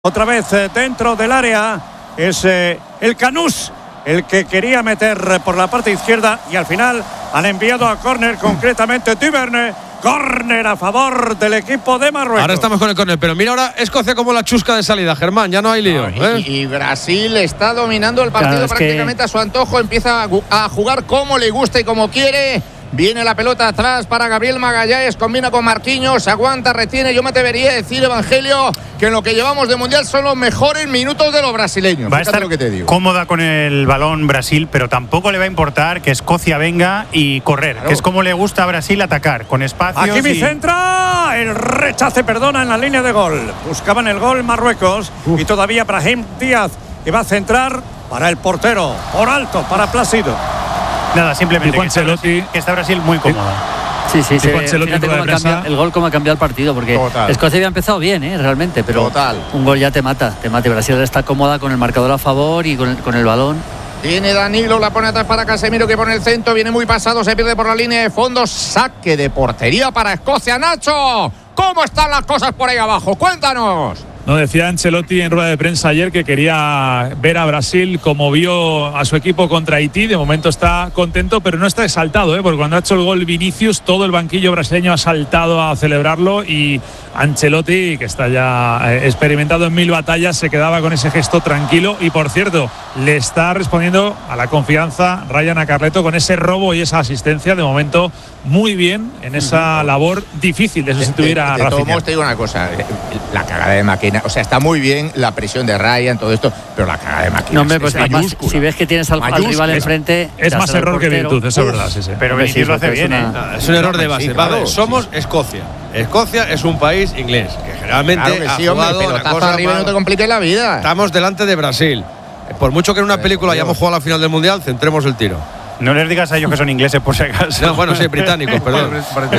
Otra vez dentro del área es el Canús el que quería meter por la parte izquierda y al final han enviado a córner, concretamente Tiverne. Córner a favor del equipo de Marruecos. Ahora estamos con el córner, pero mira ahora Escocia como la chusca de salida, Germán, ya no hay lío. Y Brasil está dominando el partido prácticamente a su antojo, empieza a jugar como le gusta y como quiere. Viene la pelota atrás para Gabriel Magallanes, combina con Marquinhos, aguanta, retiene. Yo me atrevería a decir, Evangelio, que en lo que llevamos de Mundial son los mejores minutos de los brasileños. Va a estar lo que te digo. Cómoda con el balón Brasil, pero tampoco le va a importar que Escocia venga y correr, claro, que es como le gusta a Brasil atacar, con espacios. Aquí centra, el rechace, perdona, en la línea de gol. Buscaban el gol Marruecos y todavía Brahim Díaz, que va a centrar para el portero, por alto, para Plácido. Nada, simplemente que está Brasil muy cómoda. Sí, el gol como ha cambiado el partido, porque Escocia había empezado bien, realmente, pero un gol ya te mata. Brasil está cómoda con el marcador a favor y con el balón. Viene Danilo, la pone atrás para Casemiro, que pone el centro, viene muy pasado, se pierde por la línea de fondo, saque de portería para Escocia. Nacho, ¿cómo están las cosas por ahí abajo? Cuéntanos. No, decía Ancelotti en rueda de prensa ayer que quería ver a Brasil como vio a su equipo contra Haití. De momento está contento, pero no está exaltado, porque cuando ha hecho el gol Vinicius, todo el banquillo brasileño ha saltado a celebrarlo y Ancelotti, que está ya experimentado en 1000 batallas, se quedaba con ese gesto tranquilo. Y por cierto, le está respondiendo a la confianza Ryan Acarleto con ese robo y esa asistencia. De momento muy bien en esa labor difícil de sustituir a Rafinha. De todos modos, te digo una cosa, la cagada de Máquina, o sea, está muy bien la presión de Ryan, todo esto, pero la cagada de Máquina no, pues es mayúscula. Si ves que tienes al rival enfrente, es más error que virtud, eso es verdad. Sí. Pero Vinicius lo hace bien. Es un error de base. Sí, claro, somos Escocia. Escocia es un país inglés que generalmente ha jugado pelotazo arriba y no te compliques la vida. Estamos delante de Brasil. Por mucho que en una película hayamos jugado a la final del Mundial, centremos el tiro. No les digas a ellos que son ingleses, por si acaso. No, bueno, sí, británicos, perdón.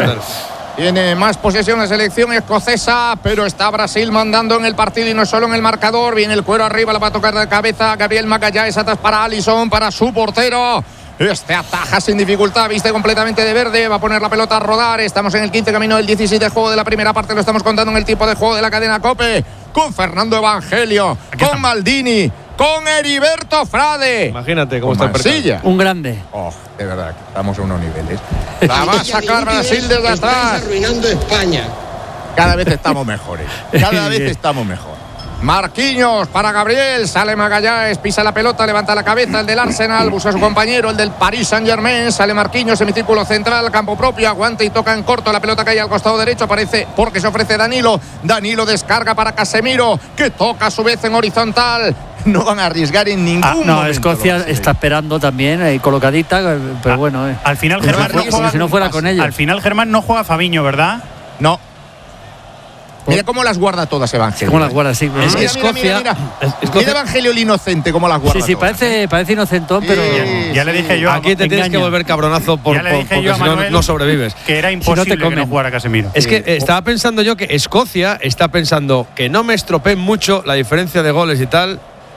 Tiene más posesión la selección escocesa, pero está Brasil mandando en el partido y no solo en el marcador. Viene el cuero arriba, la va a tocar de cabeza Gabriel Magallanes, atrás para Alisson, para su portero. Ataja sin dificultad, viste completamente de verde, va a poner la pelota a rodar. Estamos en el 15 camino del 16 de juego de la primera parte, lo estamos contando en el tiempo de juego de la cadena COPE, con Fernando Evangelio, con Maldini, con Heriberto Frade. Imagínate cómo está el partido. Un grande. De verdad, estamos a unos niveles. La va a sacar Brasil desde atrás. Arruinando España. Cada vez estamos mejores. Cada vez estamos mejor. Marquinhos para Gabriel, sale Magallanes, pisa la pelota, levanta la cabeza el del Arsenal, busca a su compañero, el del Paris Saint-Germain, sale Marquinhos, semicírculo central, campo propio, aguanta y toca en corto, la pelota cae al costado derecho, aparece porque se ofrece Danilo, descarga para Casemiro, que toca a su vez en horizontal. No van a arriesgar en ningún momento. Escocia está esperando también, colocadita, pero bueno. Al final Germán no juega, si no fuera con ellos. Al final Germán no juega Fabinho, ¿verdad? No. Mira cómo las guarda todas Evangelio. Cómo las guarda, sí. Es que Escocia. Mira Evangelio el inocente, cómo las guarda. Sí, parece inocentón, pero. Ya le dije yo. Aquí te tienes que volver cabronazo porque si no sobrevives. Que era imposible que no jugara Casemiro. Es que estaba pensando yo que Escocia está pensando que no me estropeen mucho la diferencia de goles y tal.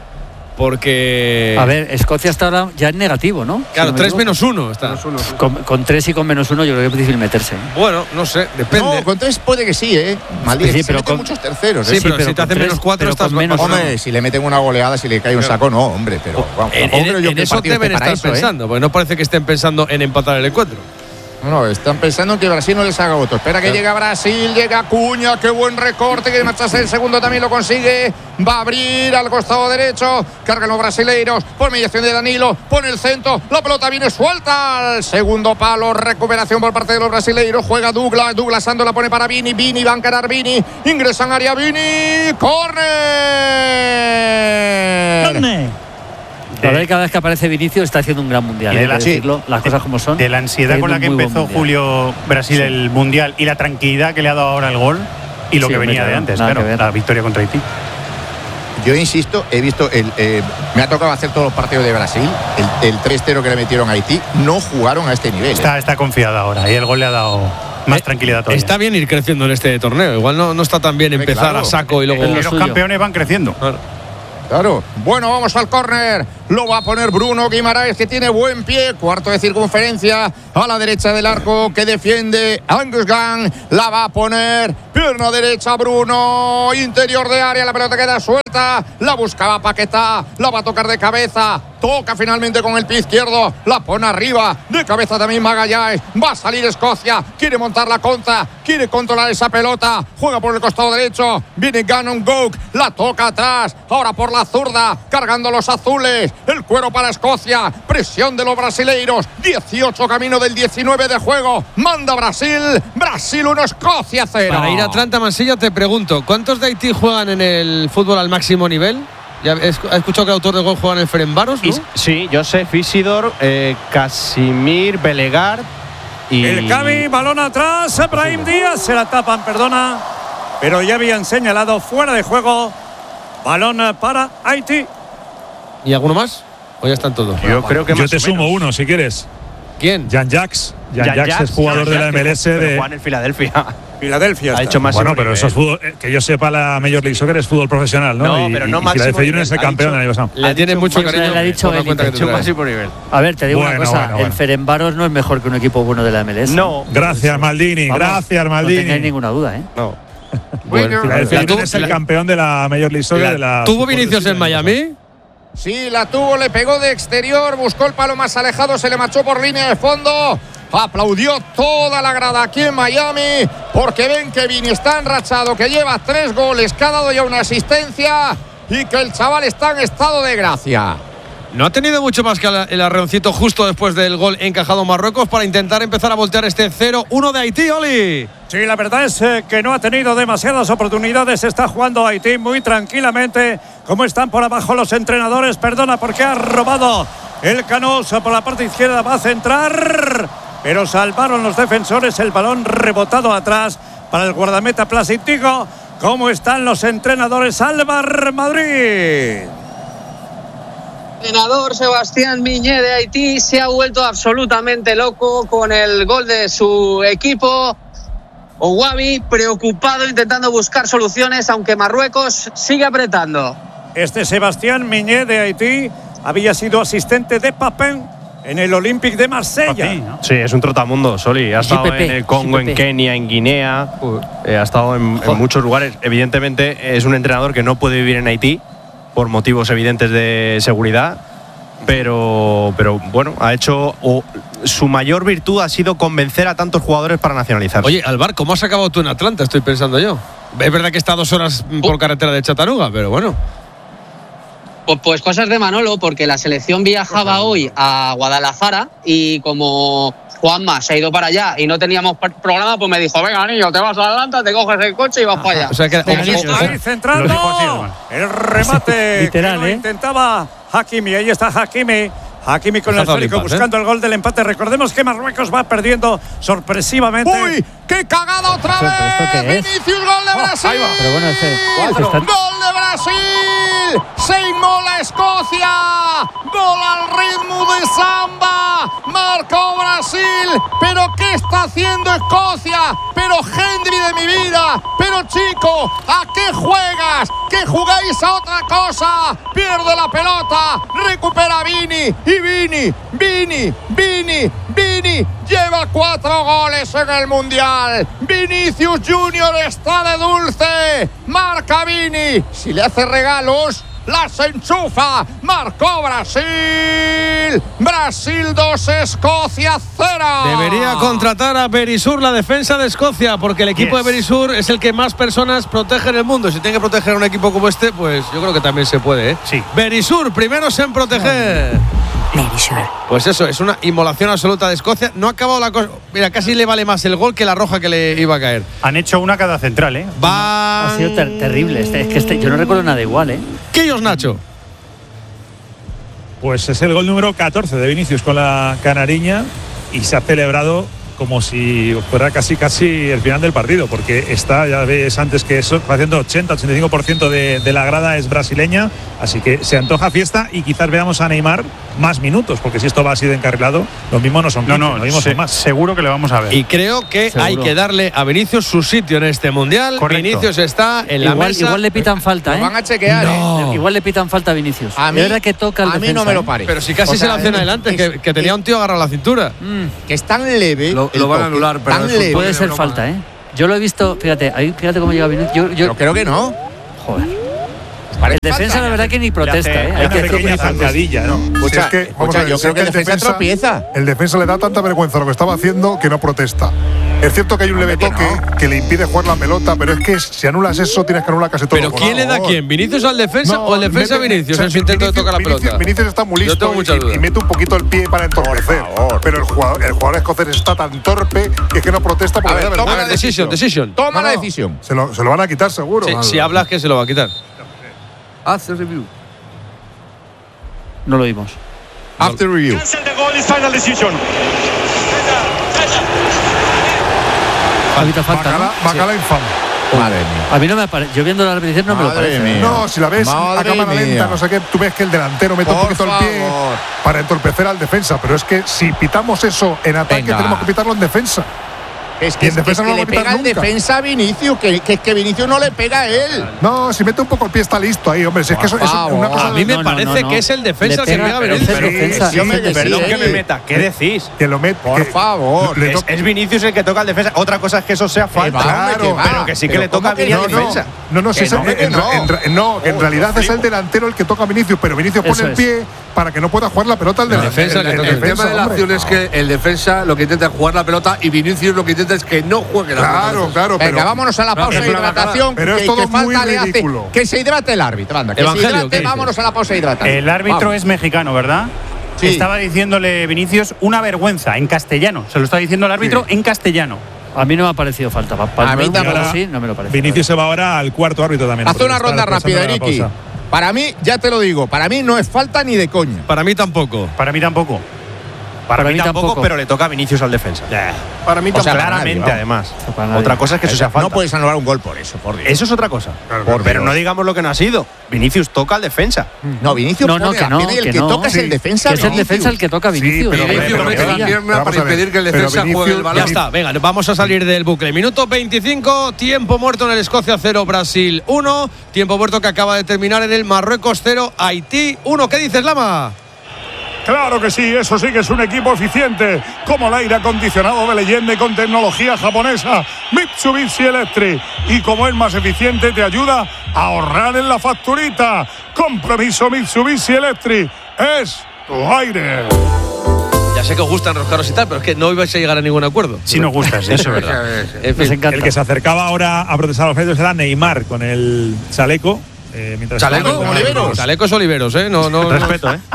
Porque. A ver, Escocia está ahora ya en negativo, ¿no? Claro, 3-1 está. Con 3 y con -1 yo creo que es difícil meterse. Bueno, no sé, depende. No, con 3 puede que sí, Maldini, sí, pero con muchos terceros. Sí, pero si te hacen -4 estás menos. Hombre, si le meten una goleada, si le cae un saco, no, hombre. Pero en eso deben estar pensando, porque no parece que estén pensando en empatar el encuentro. No, están pensando en que Brasil no les haga voto. Espera que llega Brasil, llega Acuña, qué buen recorte, que marcharse el segundo también lo consigue. Va a abrir al costado derecho, cargan los brasileiros, por mediación de Danilo, pone el centro, la pelota viene suelta al segundo palo, recuperación por parte de los brasileiros, juega Douglas Sando la pone para Vini, va a encarar Vini, ingresa en área Vini, ¡córner! La verdad, cada vez que aparece Vinicius está haciendo un gran mundial. Las cosas como son. De la ansiedad con la que empezó Julio Brasil el mundial y la tranquilidad que le ha dado ahora el gol y lo que venía de antes, claro, la victoria contra Haití. Yo insisto, he visto me ha tocado hacer todos los partidos de Brasil. El 3-0 que le metieron a Haití, no jugaron a este nivel. Está confiada ahora y el gol le ha dado más tranquilidad todavía. Está bien ir creciendo en este torneo. Igual no está tan bien empezar a saco y luego. Los campeones van creciendo. Claro. Bueno, vamos al córner. Lo va a poner Bruno Guimaraes, que tiene buen pie. Cuarto de circunferencia a la derecha del arco, que defiende Angus Gunn. La va a poner pierna derecha Bruno. Interior de área, la pelota queda suelta. La buscaba Paquetá. La va a tocar de cabeza. Toca finalmente con el pie izquierdo. La pone arriba. De cabeza también Magallanes. Va a salir Escocia. Quiere montar la contra. Quiere controlar esa pelota. Juega por el costado derecho. Viene Gannon Gouk. La toca atrás. Ahora por la zurda. Cargando los azules. El cuero para Escocia. Presión de los brasileiros. 18 camino del 19 de juego. Manda Brasil. Brasil 1, Escocia 0. Para ir a Atlanta, Mansilla, te pregunto, ¿cuántos de Haití juegan en el fútbol al máximo nivel? ¿Ya has escuchado que el autor del gol juega en el Ferencváros, no? Sí, Josef Isidor, Casimir, Belegard y… El Cavi, balón atrás, Brahim Díaz, se la tapan, perdona, pero ya habían señalado fuera de juego. Balón para Haití. ¿Y alguno más? ¿O ya están todos? Yo creo que yo te sumo uno, si quieres. ¿Quién? Jean-Jacques. Jean-Jacques es jugador de la MLS de… Juan en Filadelfia. Filadelfia. Ha hecho más. Bueno, pero eso es fútbol, que yo sepa, la Major League Soccer es fútbol profesional, ¿no? No, pero no máximo. Filadelfia Union es el campeón del año pasado. Le tiene mucho cariño. Le ha dicho máximo nivel. A ver, te digo una cosa. El Ferencváros no es mejor que un equipo bueno de la MLS. No. Gracias, Maldini. Gracias, Maldini. No tengáis ninguna duda, ¿eh? No. Bueno, Filadelfia Union es el campeón de la Major League Soccer. ¿Tuvo Vinicius en Miami? Sí, la tuvo, le pegó de exterior, buscó el palo más alejado, se le marchó por línea de fondo. Aplaudió toda la grada aquí en Miami, porque ven que Vini está enrachado, que lleva 3 goles, que ha dado ya una asistencia y que el chaval está en estado de gracia. No ha tenido mucho más que el arreoncito justo después del gol encajado Marruecos para intentar empezar a voltear este 0-1 de Haití, Oli. Sí, la verdad es que no ha tenido demasiadas oportunidades. Está jugando Haití muy tranquilamente. Como están por abajo los entrenadores, perdona, porque ha robado el Canós por la parte izquierda. Va a centrar, pero salvaron los defensores. El balón rebotado atrás para el guardameta Plasitigo. ¿Cómo están los entrenadores? Álvar Madrid. El entrenador Sebastián Miñé de Haití se ha vuelto absolutamente loco con el gol de su equipo. Ouabi preocupado intentando buscar soluciones, aunque Marruecos sigue apretando. Este Sebastián Miñé de Haití había sido asistente de Papin en el Olympique de Marsella. ¿no? Sí, es un trotamundo, Soli. Ha estado en el Congo, en Kenia, en Guinea. Ha estado en muchos lugares. Evidentemente es un entrenador que no puede vivir en Haití por motivos evidentes de seguridad, pero bueno, ha hecho su mayor virtud ha sido convencer a tantos jugadores para nacionalizarse. Oye, Alvar, ¿cómo has acabado tú en Atlanta? Estoy pensando yo. Es verdad que está a 2 horas por carretera de Chattanooga, pero bueno. Pues cosas de Manolo, porque la selección viajaba hoy a Guadalajara y como Juanma se ha ido para allá y no teníamos programa, pues me dijo, venga, niño, te vas a Atlanta, te coges el coche y vas para allá. O sea que ahí centrando el remate literal, que intentaba Hakimi. Ahí está Hakimi. Hakimi con el esférico buscando el gol del empate. Recordemos que Marruecos va perdiendo sorpresivamente. ¡Uy! ¡Qué cagada otra vez! Vinicius, gol de Brasil. Pero bueno, ¡Gol de Brasil! ¡Se inmola Escocia! ¡Gol al ritmo de samba! ¡Marcó Brasil! ¿Pero qué está haciendo Escocia? ¡Pero Hendry de mi vida! ¡Pero chico! ¿A qué juegas? ¿Que jugáis a otra cosa? Pierde la pelota, recupera Vini y Vini lleva 4 goles en el Mundial. Vinicius Junior está de dulce, marca Vini, si le hace regalos las enchufa. Marcó Brasil. Brasil 2, Escocia 0. Debería contratar a Berisur, la defensa de Escocia, porque el equipo de Berisur es el que más personas protege en el mundo. Si tiene que proteger a un equipo como este, pues yo creo que también se puede, ¿eh? Sí. Berisur, primeros en proteger. Berisur. Pues eso, es una inmolación absoluta de Escocia. No ha acabado la cosa. Mira, casi le vale más el gol que la roja que le iba a caer. Han hecho una cada central, ¿eh? Va. Ha sido terrible. Es que yo no recuerdo nada igual, ¿eh? ¿Qué Nacho? Pues es el gol número 14 de Vinicius con la canariña y se ha celebrado como si fuera casi el final del partido, porque está, ya ves antes que eso, va haciendo 80-85% de la grada es brasileña, así que se antoja fiesta y quizás veamos a Neymar más minutos, porque si esto va así de encarrilado, lo mismo no son 15, lo mismo son más. Seguro que lo vamos a ver. Y creo que hay que darle a Vinicius su sitio en este mundial. Correcto. Vinicius está en la mesa. Igual le pitan falta, ¿eh? Lo van a chequear, No. Igual le pitan falta a Vinicius. A mí, que toca el a mí defensa, no me lo pare. Pero si casi se la hacen adelante, que tenía un tío agarrado a la cintura. Que es tan leve. Lo van a anular, pero tan leve. Puede ser falta, ¿eh? Yo lo he visto, fíjate cómo llega Vinicius. Pero creo que no. Joder. El defensa, la verdad, que ni protesta, ¿eh? Hay una pequeña zancadilla, ¿no? Escucha, yo creo que el defensa tropieza. El defensa le da tanta vergüenza lo que estaba haciendo que no protesta. Es cierto que hay un leve toque que le impide jugar la pelota, pero es que si anulas eso tienes que anular casi todo. ¿Pero quién le da a quién? ¿Vinicius al defensa o el defensa a Vinicius en su intento de tocar la pelota? Vinicius está muy listo y mete un poquito el pie para entorpecer. Pero el jugador escocés está tan torpe que es que no protesta porque le da vergüenza. Toma la decisión. Toma la decisión. Se lo van a quitar seguro. Si hablas que se lo va a quitar. Hace review. No lo vimos. After review. Bacala infame. Madre mía. A mí no me parece. Yo viendo la repetición no me lo parece. No, si la ves a cámara lenta, no sé qué, tú ves que el delantero mete un poquito el pie para entorpecer al defensa. Pero es que si pitamos eso en ataque, tenemos que pitarlo en defensa. Es que, le pega el defensa a Vinicius, que es que Vinicius no le pega a él. No, si mete un poco el pie está listo ahí, hombre. Si es que eso es una cosa. A mí me parece que es el defensa el que pega a Vinicius. Perdón que me meta. ¿Qué decís? Que lo mete. Por favor. Es Vinicius el que toca al defensa. Otra cosa es que eso sea falta. Claro, pero que sí que le toca a Vinicius defensa. No, en realidad es el delantero el que toca a Vinicius, pero Vinicius pone el pie para que no pueda jugar la pelota al delantero. El tema de la acción es que el defensa lo que intenta es jugar la pelota y Vinicius lo que intenta es que no juegue la pelota. Claro. Venga, vámonos a la pausa de hidratación. Pero es todo muy ridículo. Que se hidrate el árbitro. Anda, que se hidrate. Vámonos a la pausa de hidratación. El árbitro es mexicano, ¿verdad? Sí. Estaba diciéndole Vinicius una vergüenza en castellano. Se lo está diciendo el árbitro en castellano. A mí no me ha parecido falta. A mí tampoco. Sí, no me lo parece. Vinicius se va ahora al cuarto árbitro también. Haz una ronda rápida, Ricky. Para mí, ya te lo digo, para mí no es falta ni de coña. Para mí tampoco. Para mí tampoco. Para mí tampoco, pero le toca a Vinicius al defensa. Para mí tampoco. Claramente, Claramente, además. Otra cosa es que eso sea falta. No puedes anular un gol por eso, por Dios. Eso es otra cosa. Pero no digamos lo que no ha sido. Vinicius toca al defensa. No, Vinicius pone la pierna y el que toca es el defensa. Es el defensa el que toca a Vinicius. Vinicius mete la pierna para impedir que el defensa juegue el balón. Ya está, venga, vamos a salir del bucle. Minuto 25, tiempo muerto en el Escocia 0, Brasil 1. Tiempo muerto que acaba de terminar en el Marruecos 0, Haití 1. ¿Qué dices, Lama? Claro que sí, eso sí que es un equipo eficiente, como el aire acondicionado de leyenda y con tecnología japonesa Mitsubishi Electric. Y como es más eficiente, te ayuda a ahorrar en la facturita. Compromiso Mitsubishi Electric, es tu aire. Ya sé que os gusta enroscaros y tal, pero es que no ibais a llegar a ningún acuerdo. Sí nos gusta, eso es verdad. El que se acercaba ahora a protestar a los medios era Neymar con el chaleco. ¿Chaleco? Chalecos Oliveros, ¿eh? No. Respeto, ¿eh?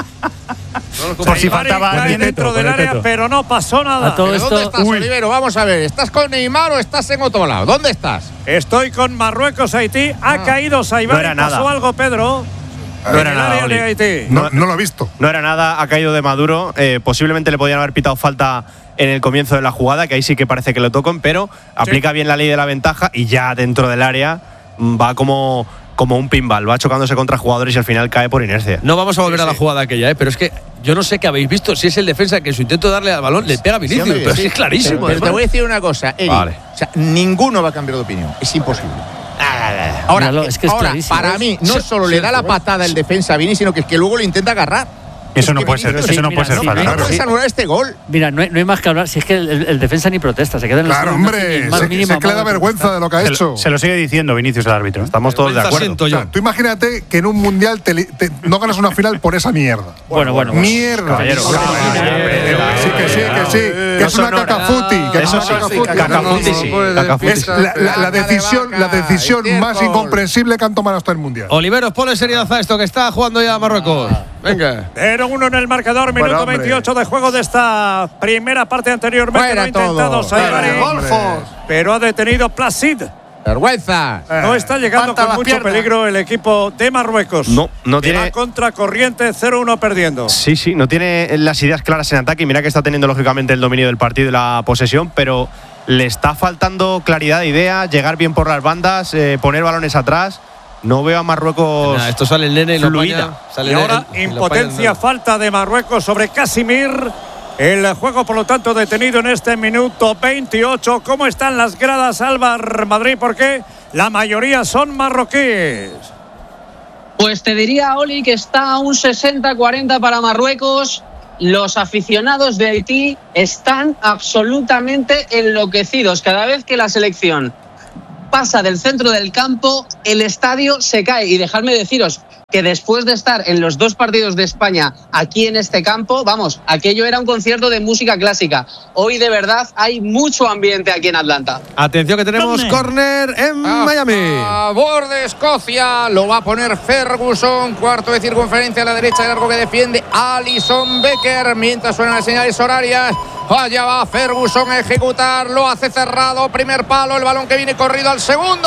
Por si faltaba alguien dentro del área, pero no pasó nada. ¿Dónde estás, Olivero? Vamos a ver, ¿estás con Neymar o estás en otro lado? ¿Dónde estás? Estoy con Marruecos, Haití. Ha caído Saibari. ¿Pasó algo, Pedro? No era nada, de Haití. No lo he visto. No era nada, ha caído de Maduro. Posiblemente le podían haber pitado falta en el comienzo de la jugada, que ahí sí que parece que lo tocan, pero aplica bien la ley de la ventaja y ya dentro del área va como un pinball, va chocándose contra jugadores y al final cae por inercia. No vamos a volver a la jugada aquella, pero es que yo no sé qué habéis visto, si es el defensa que en su intento de darle al balón le pega a Vinicius, pero es clarísimo. Pero te voy a decir una cosa, Eri. Vale. O sea, ninguno va a cambiar de opinión, es imposible. Ahora, es que para mí, no solo le da la patada el defensa a Vini, sino que es que luego lo intenta agarrar. Eso no puede ser, eso no puede ser falta. No puedes anular este gol. Mira, no hay más que hablar. Si es que el defensa ni protesta, se queda en el Claro, hombre, se que le da vergüenza de lo que ha hecho. Se lo sigue diciendo Vinicius al árbitro. Estamos todos de acuerdo. O sea, tú imagínate que en un mundial no ganas una final por esa mierda. Bueno. Mierda. Sí, que sí. Que es una cacafuti. Es la decisión más incomprensible que han tomado hasta el mundial. Oliveros, ponle seriedad a esto, que está jugando ya Marruecos. Venga. 0-1 en el marcador, minuto 28 de juego de esta primera parte. Anteriormente lo ha intentado Saibari, pero ha detenido Placid. Vergüenza. No está llegando con mucho peligro el equipo de Marruecos. No tiene. Va contracorriente, 0-1 perdiendo. Sí, no tiene las ideas claras en ataque. Y mira que está teniendo lógicamente el dominio del partido y la posesión, pero le está faltando claridad de idea, llegar bien por las bandas, poner balones atrás. No veo a Marruecos. Esto sale el nene y lo fluida. Y ahora impotencia, falta de Marruecos sobre Casimir. El juego, por lo tanto, detenido en este minuto 28. ¿Cómo están las gradas, Álvaro Madrid? Porque la mayoría son marroquíes. Pues te diría, Oli, que está un 60-40 para Marruecos. Los aficionados de Haití están absolutamente enloquecidos. Cada vez que la selección pasa del centro del campo, el estadio se cae. Y dejadme deciros que después de estar en los 2 partidos de España aquí en este campo, vamos, aquello era un concierto de música clásica. Hoy de verdad hay mucho ambiente aquí en Atlanta. Atención que tenemos córner en Miami. A favor de Escocia, lo va a poner Ferguson, cuarto de circunferencia a la derecha del arco que defiende Alisson Becker, mientras suenan las señales horarias. Allá va Ferguson a ejecutar, lo hace cerrado, primer palo, el balón que viene corrido al segundo.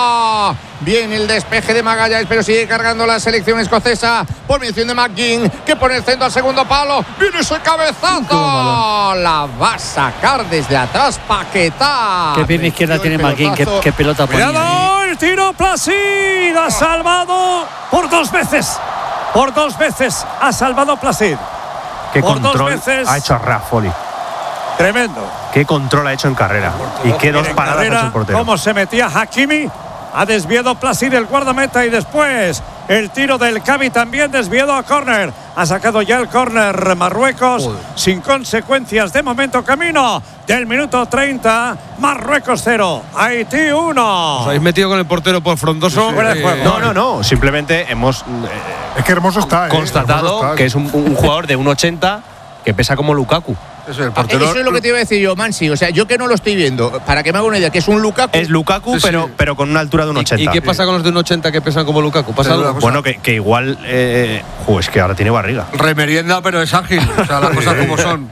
Viene el despeje de Magalhães, pero sigue cargando la selección escocesa por mención de McGinn, que pone el centro al segundo palo. Viene ese cabezazo. La va a sacar desde atrás Paquetá. Qué pierna izquierda tiene McGinn, qué pelota ponía. ¡Cuidado! El tiro Placid. Ha salvado por 2 veces. Por 2 veces ha salvado Placid. Qué por control 2 veces ha hecho Raffoli. Tremendo. Qué control ha hecho en carrera. Y qué 2 paradas ha hecho el portero. Cómo se metía Hakimi. Ha desviado Placid el guardameta y después el tiro del Cavi también desviado a córner. Ha sacado ya el córner Marruecos sin consecuencias de momento. Camino del minuto 30. Marruecos 0, Haití 1. ¿Os habéis metido con el portero por frondoso? Fuera de juego. No. Simplemente hemos es que Hermoso está, constatado que es un jugador de 1,80 que pesa como Lukaku. Eso es lo que te iba a decir yo, Mansi. O sea, yo que no lo estoy viendo, para que me haga una idea, que es un Lukaku. Es Lukaku, pero con una altura de 1,80. ¿Y qué pasa con los de 1,80 que pesan como Lukaku? ¿Pasa algo? Bueno, que igual. Es que ahora tiene barriga. Remerienda, pero es ágil. O sea, las cosas como son.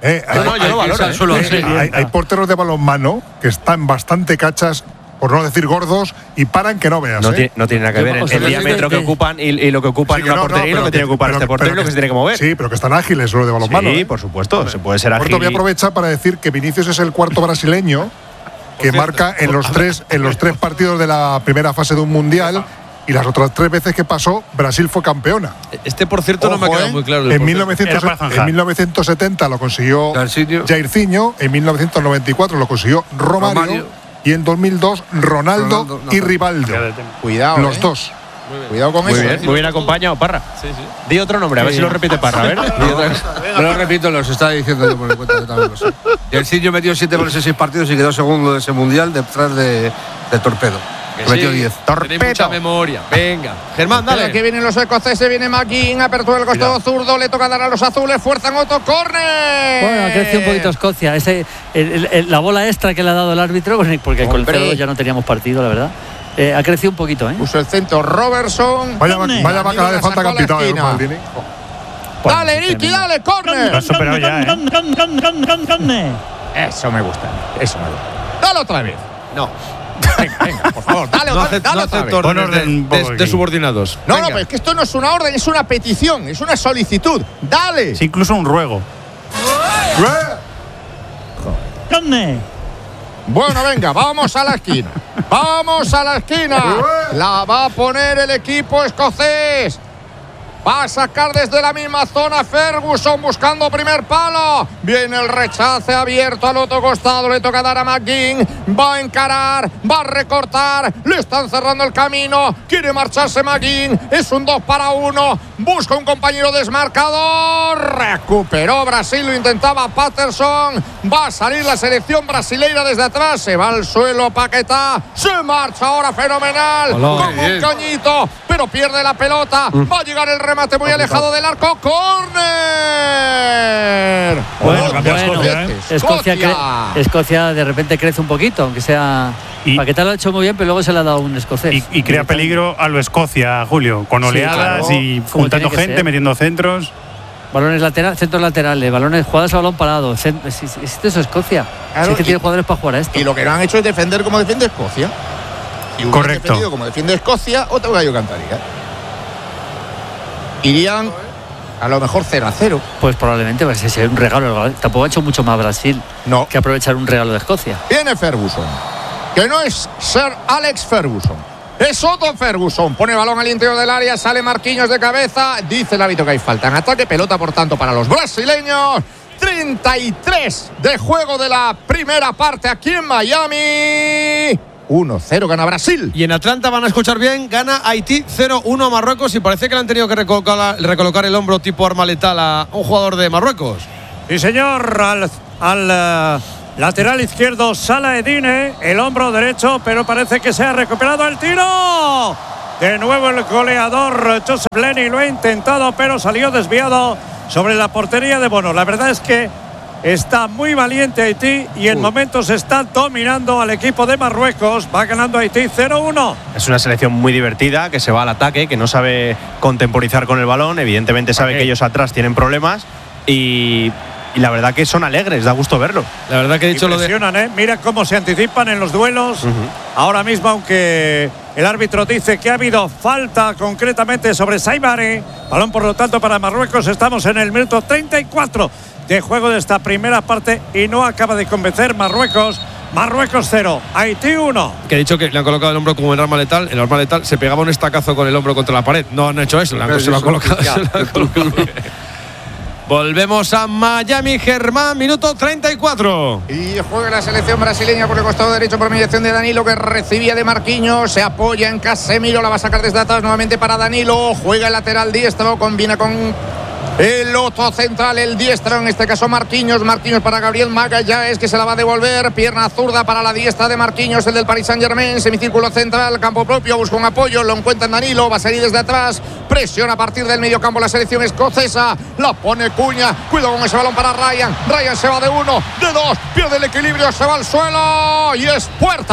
Hay porteros de balonmano que están bastante cachas, por no decir gordos, y paran que no veas. No tiene nada que ver el diámetro que ocupan y lo que ocupan una portería y lo que tiene que ocupar este portero y lo que se tiene que mover. Sí, pero que están ágiles lo de balonmano. Sí, por supuesto, se puede ser ágil. Voy a aprovechar para decir que Vinicius es el cuarto brasileño que marca en los tres partidos de la primera fase de un mundial. Y las otras 3 veces que pasó, Brasil fue campeona. Este, por cierto, no me ha quedado muy claro. En 1970 lo consiguió Jairzinho, en 1994 lo consiguió Romario. Y en 2002, Ronaldo y Rivaldo. Cuidado. Los dos. Cuidado con eso. Muy bien acompañado, Parra. Sí. Di otro nombre, a ver si lo repite Parra. A ver. No lo repito, los estaba diciendo yo por el cuento. Yo también lo sé. Y el Sillo metió 7 goles en 6 partidos y quedó segundo de ese mundial detrás de Torpedo. Que metió 10. Tenéis mucha memoria. Venga. Germán, dale. Aquí vienen los escoceses, viene McGinn, apertura del costado zurdo, le toca dar a los azules, fuerzan otro córner. Bueno, ha crecido un poquito Escocia. La bola extra que le ha dado el árbitro, porque con el 0 ya no teníamos partido, la verdad. Ha crecido un poquito, ¿eh? Puso el centro Robertson. Vaya bacala de falta capitado, Maldini. Dale, Nicky, dale, córner. Lo has superado ya, Eso me gusta. Dale otra vez. No. Venga, por favor, dale otra vez. Órdenes de subordinados. No, pero es que esto no es una orden, es una petición, es una solicitud. Dale. Es incluso un ruego. Bueno, venga, vamos a la esquina. Vamos a la esquina. La va a poner el equipo escocés. Va a sacar desde la misma zona Ferguson buscando primer palo. Viene el rechace abierto al otro costado. Le toca dar a McGinn. Va a encarar. Va a recortar. Le están cerrando el camino. Quiere marcharse McGinn. Es un 2-1. Busca un compañero desmarcador. Recuperó Brasil. Lo intentaba Patterson. Va a salir la selección brasileira desde atrás. Se va al suelo Paquetá. Se marcha ahora fenomenal. Como un cañito. Pero pierde la pelota. Va a llegar el remate muy alejado del arco. ¡Córner! Escocia de repente crece un poquito, aunque sea. Paquetá lo ha hecho muy bien, pero luego se le ha dado un escocés. Y crea peligro a lo Escocia, Julio, con oleadas y juntando gente, metiendo centros. Balones laterales, centros laterales, balones, jugadas a balón parado. Esto es Escocia. Claro, sí que tiene jugadores para jugar a esto. Y lo que no han hecho es defender como defiende Escocia. y hubiese defendido como defiende Escocia, otro gallo cantaría. Irían a lo mejor 0-0. Pues probablemente, pues ese es un regalo. Tampoco ha hecho mucho más Brasil que aprovechar un regalo de Escocia. Viene Ferguson, que no es Sir Alex Ferguson, es Otto Ferguson. Pone balón al interior del área, sale Marquinhos de cabeza. Dice el árbitro que hay falta en ataque. Pelota, por tanto, para los brasileños. 33 de juego de la primera parte aquí en Miami. 1-0 gana Brasil. Y en Atlanta van a escuchar bien, gana Haití 0-1 a Marruecos y parece que le han tenido que recolocar el hombro tipo arma letal a un jugador de Marruecos. Sí, señor, al lateral izquierdo Salah Edine, el hombro derecho, pero parece que se ha recuperado el tiro. De nuevo el goleador Joseph Lenny lo ha intentado, pero salió desviado sobre la portería de Bono. La verdad es que está muy valiente Haití y en momentos está dominando al equipo de Marruecos. Va ganando Haití 0-1. Es una selección muy divertida, que se va al ataque, que no sabe contemporizar con el balón. Evidentemente sabe que ellos atrás tienen problemas y la verdad que son alegres, da gusto verlo. La verdad que he dicho impresionan, Mira cómo se anticipan en los duelos. Ahora mismo, aunque el árbitro dice que ha habido falta concretamente sobre Saibari, balón por lo tanto para Marruecos. Estamos en el minuto 34 de juego de esta primera parte y no acaba de convencer Marruecos. Marruecos 0, Haití 1. Que he dicho que le han colocado el hombro como el arma letal. El arma letal se pegaba un estacazo con el hombro contra la pared. No han hecho eso, se lo han colocado. Volvemos a Miami, Germán, minuto 34. Y juega la selección brasileña por el costado derecho por mediación de Danilo, que recibía de Marquinhos. Se apoya en Casemiro, la va a sacar desde atrás nuevamente para Danilo. Juega el lateral diestro, combina con el otro central, el diestro, en este caso Marquinhos. Marquinhos para Gabriel Magallanes, que se la va a devolver. Pierna zurda para la diestra de Marquinhos, el del Paris Saint-Germain. Semicírculo central, campo propio, busca un apoyo, lo encuentra en Danilo, va a salir desde atrás. Presiona a partir del medio campo la selección escocesa. La pone Cuña, cuidado con ese balón para Ryan. Ryan se va de 1, de 2, pierde el equilibrio, se va al suelo y es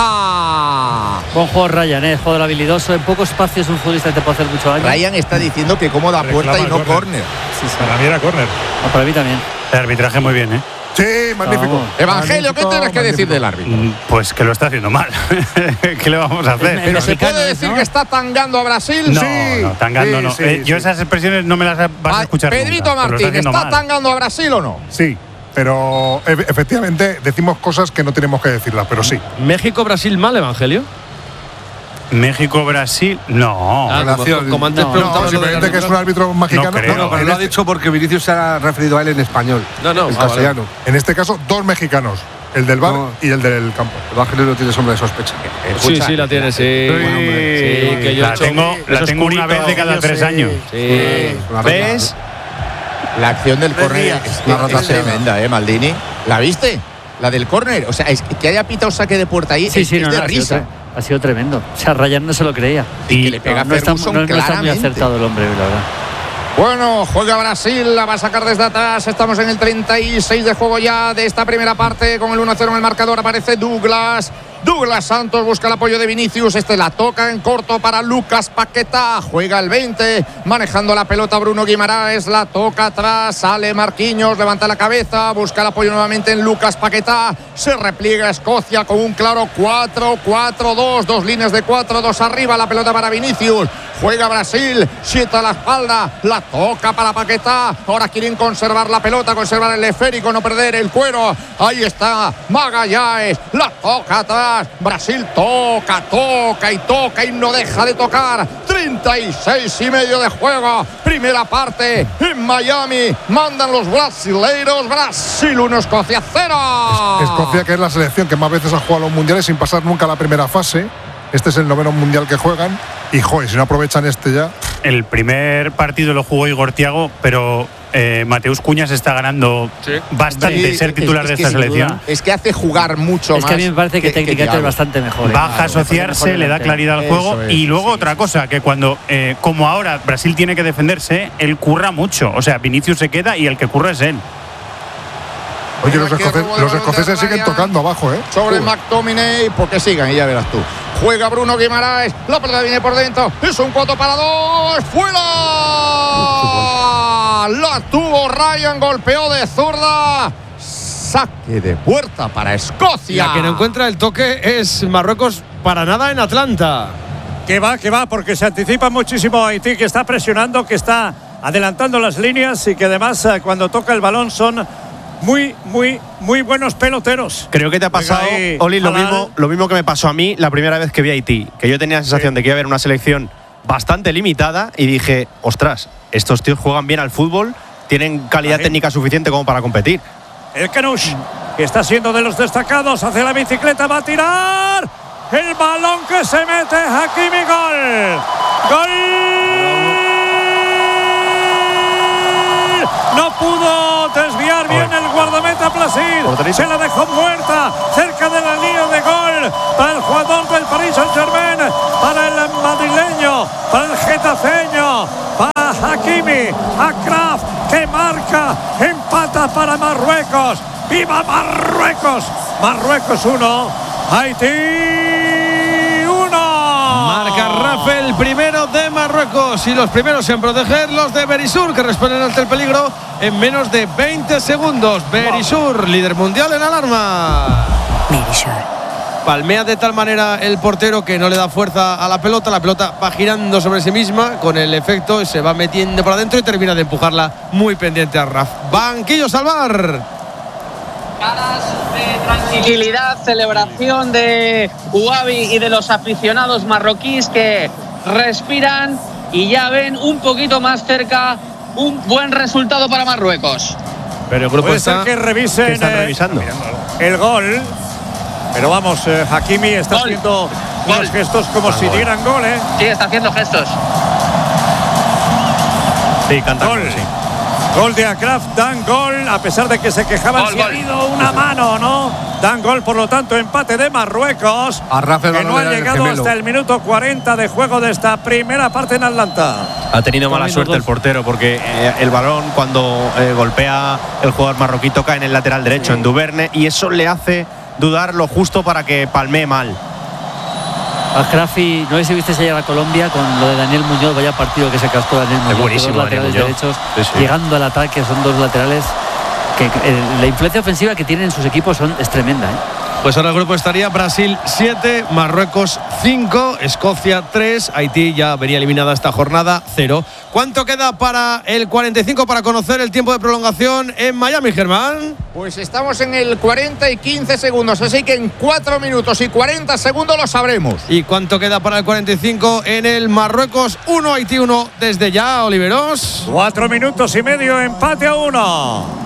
puerta. Buen juego Ryan, jugador habilidoso. En poco espacio es un futbolista que te puede hacer mucho daño. Ryan está diciendo que como da puerta y no córner. Para mí era córner. Para mí también. El arbitraje muy bien, Sí, magnífico. Evangelio, ¿qué tienes que decir del árbitro? Pues que lo está haciendo mal. ¿Qué le vamos a hacer? Pero se puede decir que está tangando a Brasil. No, tangando no. Yo esas expresiones no me las vas a escuchar Pedrito nunca, Martín, ¿está tangando a Brasil o no? Sí, pero efectivamente decimos cosas que no tenemos que decirlas, pero sí. ¿México-Brasil mal, Evangelio? México-Brasil, no. Como antes preguntaba, simplemente que es un árbitro mexicano. No, pero lo ha dicho porque Vinicius se ha referido a él en español. En castellano. En este caso, dos mexicanos. El del bar y el del campo. El Evangelio no tiene sombra de sospecha. Sí, la tiene, sí. Bueno, que yo la tengo una vez de cada 3 años. Sí. ¿Ves? La acción del córner es tremenda, Maldini. ¿La viste? La del córner. O sea, es que haya pitado saque de puerta ahí. Es de risa. Ha sido tremendo. O sea, Ryan no se lo creía. Y que le pega a Ferguson, no está muy acertado el hombre, la verdad. Bueno, juega Brasil, la va a sacar desde atrás. Estamos en el 36 de juego ya de esta primera parte. Con el 1-0 en el marcador aparece Douglas Santos, busca el apoyo de Vinicius. La toca en corto para Lucas Paquetá. Juega el 20, manejando la pelota Bruno Guimaraes. La toca atrás, sale Marquinhos, levanta la cabeza, busca el apoyo nuevamente en Lucas Paquetá. Se repliega Escocia con un claro 4-4-2. 2 líneas de 4, 2 arriba. La pelota para Vinicius. Juega Brasil, sieta la espalda, la toca para Paquetá. Ahora quieren conservar la pelota, conservar el esférico, no perder el cuero. Ahí está Magallanes, la toca atrás. Brasil toca y no deja de tocar. 36 y medio de juego. Primera parte en Miami. Mandan los brasileiros. Brasil 1, Escocia 0. Escocia, que es la selección que más veces ha jugado los mundiales sin pasar nunca la primera fase. Este es el 9º mundial que juegan. Y joder, si no aprovechan ya. El primer partido lo jugó Igor Thiago, pero Mateus Cuña se está ganando bastante ser titular de esta selección. Es que hace jugar mucho más. Es que a mí me parece que técnicamente es bastante mejor. Baja a asociarse, le da claridad al juego. Y luego otra cosa, que cuando, como ahora Brasil tiene que defenderse, él curra mucho. O sea, Vinicius se queda y el que curra es él. Oye, los escoceses siguen tocando abajo, Sobre McTominay, porque sigan y ya verás tú. Juega Bruno Guimaraes, la pelota viene por dentro, es un 4-2, ¡fuera! La tuvo Ryan, golpeó de zurda. saque de puerta para Escocia. La que no encuentra el toque es Marruecos para nada en Atlanta. Que va, porque se anticipa muchísimo Haití, que está presionando, que está adelantando las líneas y que además cuando toca el balón son muy buenos peloteros. Creo que te ha pasado, Oli, lo mismo que me pasó a mí la primera vez que vi a Haití, que yo tenía la sensación de que iba a haber una selección bastante limitada y dije, ostras, estos tíos juegan bien al fútbol, tienen calidad técnica suficiente como para competir. El Kanush, que está siendo de los destacados, hace la bicicleta, va a tirar. El balón que se mete, Hakimi, gol. ¡Gol! No pudo desviar bien el guardameta Placid. Se la dejó muerta cerca de la línea de gol para el jugador del Paris Saint-Germain, para el madrileño, para el getafeño, para Hakimi, Achraf, que marca, empata para Marruecos. ¡Viva Marruecos! Marruecos 1, Haití 1. Marca Rafael, primero de Marruecos, y los primeros en proteger los de Berisur, que responden ante el peligro en menos de 20 segundos. Berisur, líder mundial en alarma. Berisur. Palmea de tal manera el portero que no le da fuerza a la pelota va girando sobre sí misma con el efecto y se va metiendo por adentro y termina de empujarla muy pendiente a Raf. Banquillo Salvar. Caras de tranquilidad, celebración de Uabi y de los aficionados marroquíes que respiran y ya ven un poquito más cerca un buen resultado para Marruecos. Pero el grupo puede ser que revisen están revisando el gol. Pero vamos, Hakimi está haciendo unos gestos como si dieran gol, ¿eh? Sí, está haciendo gestos. Sí, canta gol. Sí. Gol de Achraf, dan gol, a pesar de que se quejaban si ha habido una mano, ¿no? Dan gol, por lo tanto, empate de Marruecos, que no ha llegado hasta el minuto 40 de juego de esta primera parte en Atlanta. Ha tenido mala suerte el portero porque el balón, cuando golpea el jugador marroquí, toca en el lateral derecho, en Duverne, y eso le hace dudar lo justo para que palmee mal. Achraf, no sé si viste ayer a Colombia con lo de Daniel Muñoz, vaya partido que se cascó Daniel Muñoz. Es buenísimo, dos laterales derechos, llegando al ataque, son dos laterales que la influencia ofensiva que tienen en sus equipos es tremenda, ¿eh? Pues ahora el grupo estaría Brasil 7, Marruecos 5, Escocia 3, Haití ya venía eliminada esta jornada 0. ¿Cuánto queda para el 45 para conocer el tiempo de prolongación en Miami, Germán? Pues estamos en el 40 y 15 segundos, así que en 4 minutos y 40 segundos lo sabremos. ¿Y cuánto queda para el 45 en el Marruecos 1, Haití 1 desde ya, Oliveros? 4 minutos y medio, empate a 1.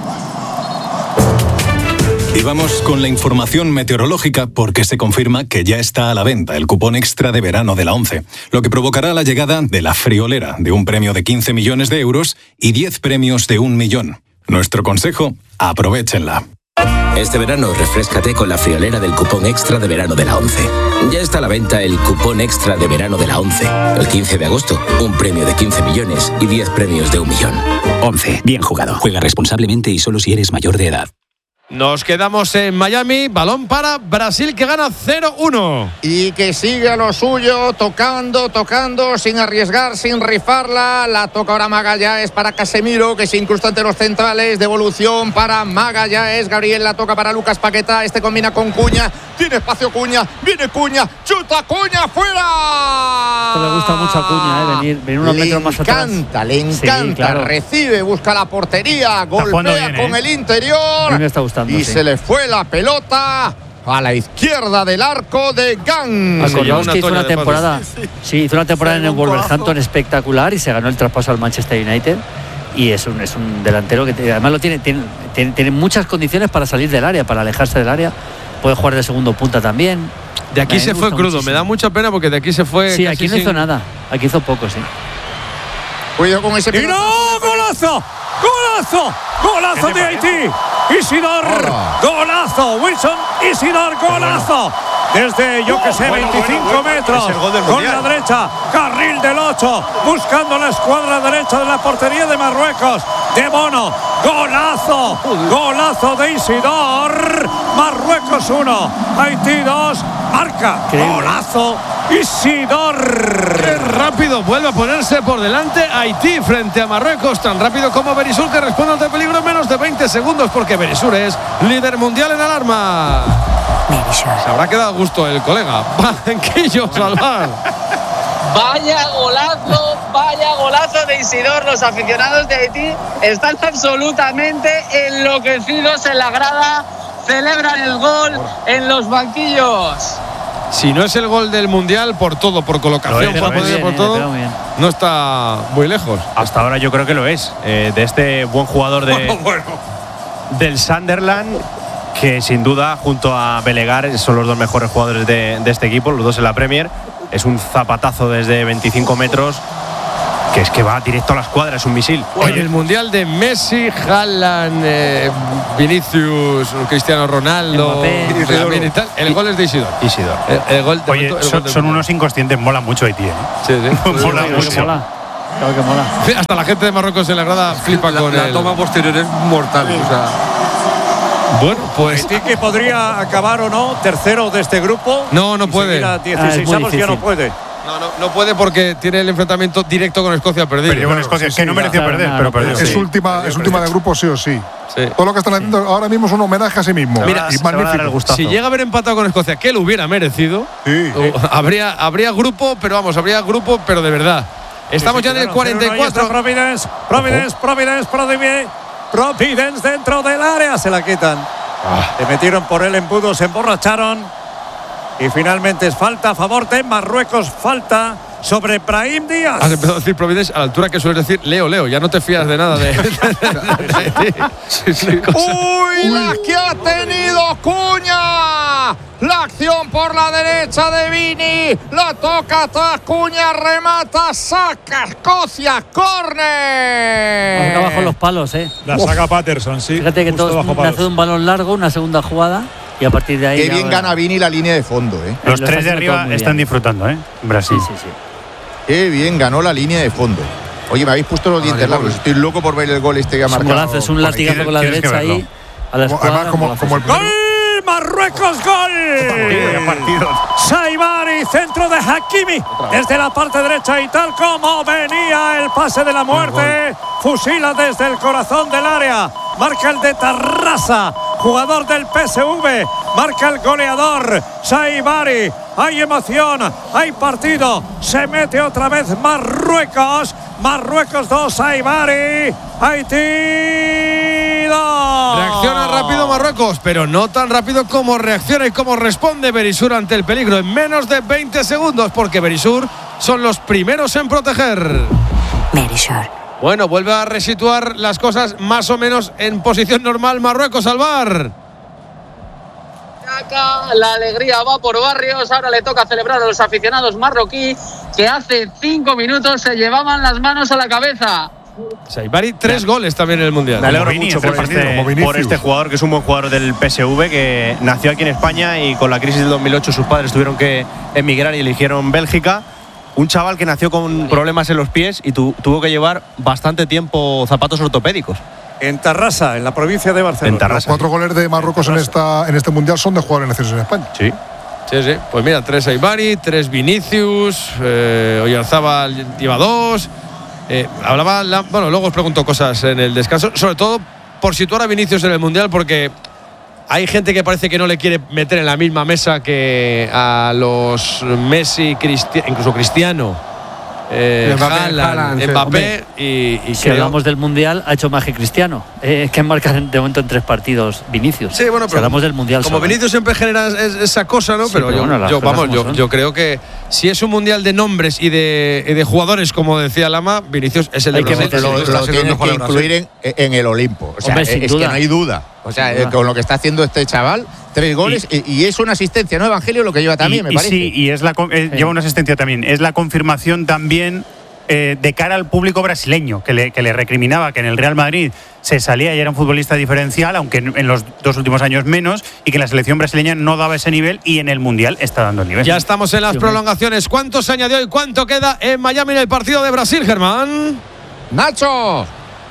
Y vamos con la información meteorológica porque se confirma que ya está a la venta el cupón extra de verano de la ONCE, lo que provocará la llegada de la friolera de un premio de 15 millones de euros y 10 premios de 1 millón. Nuestro consejo, aprovéchenla. Este verano refréscate con la friolera del cupón extra de verano de la ONCE. Ya está a la venta el cupón extra de verano de la ONCE. El 15 de agosto, un premio de 15 millones y 10 premios de 1 millón. ONCE, bien jugado. Juega responsablemente y solo si eres mayor de edad. Nos quedamos en Miami, balón para Brasil que gana 0-1. Y que sigue a lo suyo, tocando, sin arriesgar, sin rifarla. La toca ahora Magallanes para Casemiro, que se incrusta entre los centrales. Devolución para Magallanes. Gabriel la toca para Lucas Paquetá. Este combina con Cuña. Tiene espacio Cuña. Viene Cuña. Chuta Cuña fuera. Esto le gusta mucho a Cuña, venir unos metros más atrás. Le encanta. Sí, claro. Recibe, busca la portería. Golpea con el interior. A mí me está gustando. Y se le fue la pelota a la izquierda del arco de Gang. Acordaos que hizo una temporada, hizo una temporada en el Wolverhampton espectacular y se ganó el traspaso al Manchester United. Y es un delantero que además tiene muchas condiciones para salir del área, para alejarse del área. Puede jugar de segundo punta también. De aquí se fue crudo, muchísimo. Me da mucha pena porque de aquí se fue. Sí, aquí no hizo nada. Aquí hizo poco, sí. Cuidado con ese pelotazo. ¡Y no! ¡Golazo! ¡Golazo! ¡Golazo de Haití! Isidor, golazo, Wilson, Isidor, golazo. Desde, 25 metros, con la derecha, carril del 8, buscando la escuadra derecha de la portería de Marruecos. De Bono, golazo de Isidor. Marruecos 1, Haití 2, marca. Golazo Isidor. Qué rápido vuelve a ponerse por delante Haití frente a Marruecos, tan rápido como Berisur, que responde ante peligro en menos de 20 segundos, porque Berisur es líder mundial en alarma. Se habrá quedado a gusto el colega. Banquillo, Salvar. Vaya golazo de Isidor. Los aficionados de Haití están absolutamente enloquecidos en la grada. Celebran el gol en los banquillos. Si no es el gol del Mundial, por todo, por colocación, por poder, por todo, no está muy lejos. Hasta ahora yo creo que lo es. De este buen jugador del Sunderland, que sin duda, junto a Belegar, son los dos mejores jugadores de este equipo, los dos en la Premier. Es un zapatazo desde 25 metros, que es que va directo a la escuadra, es un misil. En el Mundial de Messi, Haaland, Vinicius, Cristiano Ronaldo, y tal, el gol es de Isidor. El gol de Oye, son unos inconscientes, mola mucho Haití, ¿eh? Sí. Mola mucho. Claro que mola. Hasta la gente de Marruecos en la grada flipa con la toma posterior es mortal. O sea. Bueno, pues Haití, que podría acabar o no tercero de este grupo. No puede. A 16avos ya no puede. No puede, porque tiene el enfrentamiento directo con Escocia perdido. Perdió con Escocia, que no mereció perder, pero perdió. Es última de grupo, sí o sí. Todo lo que están haciendo ahora mismo es un homenaje a sí mismo. Mira, y magnífico. Si llega a haber empatado con Escocia, que lo hubiera merecido, habría grupo, pero de verdad. Estamos ya en el 44. Providence dentro del área, se la quitan. Le metieron por el embudo, se emborracharon. Y finalmente es falta a favor de Marruecos, falta sobre Brahim Díaz. Has empezado a decir Providence a la altura que sueles decir Leo, ya no te fías de nada de ¡Uy, la que ha tenido Cuña! La acción por la derecha de Vini, la toca atrás Cuña, remata, saca Escocia, córner. Acá bajo los palos, La saca Patterson, sí. Fíjate que todos hace un balón largo, una segunda jugada. Y a partir de ahí. Qué bien gana Vini la línea de fondo, Los tres de arriba están disfrutando, Brasil. Sí. Qué bien ganó la línea de fondo. Oye, me habéis puesto los dientes largos. Estoy loco por ver el gol que ha marcado. Golazo, es un latigazo con la derecha ahí. A la escuadra, como el ¡Gol! ¡Marruecos, gol! Saibari, centro de Hakimi, desde la parte derecha, y tal como venía el pase de la muerte, fusila desde el corazón del área. Marca el de Tarrasa, jugador del PSV. Marca el goleador, Saibari. Hay emoción, hay partido. Se mete otra vez Marruecos. Marruecos 2, Saibari. Haití 2. Reacciona rápido Marruecos, pero no tan rápido como reacciona y como responde Berisur ante el peligro en menos de 20 segundos, porque Berisur son los primeros en proteger. Berisur. Bueno, vuelve a resituar las cosas más o menos en posición normal Marruecos al VAR. La alegría va por Barrios. Ahora le toca celebrar a los aficionados marroquíes, que hace 5 minutos se llevaban las manos a la cabeza. Saibari, 3 goles también en el Mundial. Me alegro mucho por este jugador, que es un buen jugador del PSV, que nació aquí en España y con la crisis del 2008 sus padres tuvieron que emigrar y eligieron Bélgica. Un chaval que nació con problemas en los pies y tuvo que llevar bastante tiempo zapatos ortopédicos. En Tarrasa, en la provincia de Barcelona. En Tarrasa. Los 4 goles de Marruecos en este Mundial son de jugadores nacidos en España. Sí. Pues mira, 3 Saibari, 3 Vinicius, Oyarzábal lleva 2. Luego os pregunto cosas en el descanso, sobre todo por situar a Vinicius en el Mundial, porque hay gente que parece que no le quiere meter en la misma mesa que a los Messi, incluso Cristiano, Haaland, Mbappé y si hablamos del Mundial, ha hecho más que Cristiano. Es que marca de momento en 3 partidos Vinicius. Sí, bueno, pero si hablamos del Mundial como Vinicius siempre genera esa cosa, ¿no? Sí, pero yo creo que si es un Mundial de nombres y de jugadores, como decía Lama, Vinicius es el de Brasil. Lo tienes que incluir en el Olimpo. O sea, Hombre, es que no hay duda. O sea, con lo que está haciendo este chaval, 3 goles y es una asistencia, ¿no? Evangelio lo que lleva también, me parece. Sí, y lleva una asistencia también. Es la confirmación también de cara al público brasileño, que le recriminaba que en el Real Madrid se salía y era un futbolista diferencial, aunque en los 2 últimos años menos, y que la selección brasileña no daba ese nivel, y en el Mundial está dando el nivel. Ya estamos en las prolongaciones. ¿Cuánto se añadió y cuánto queda en Miami en el partido de Brasil, Germán? Nacho.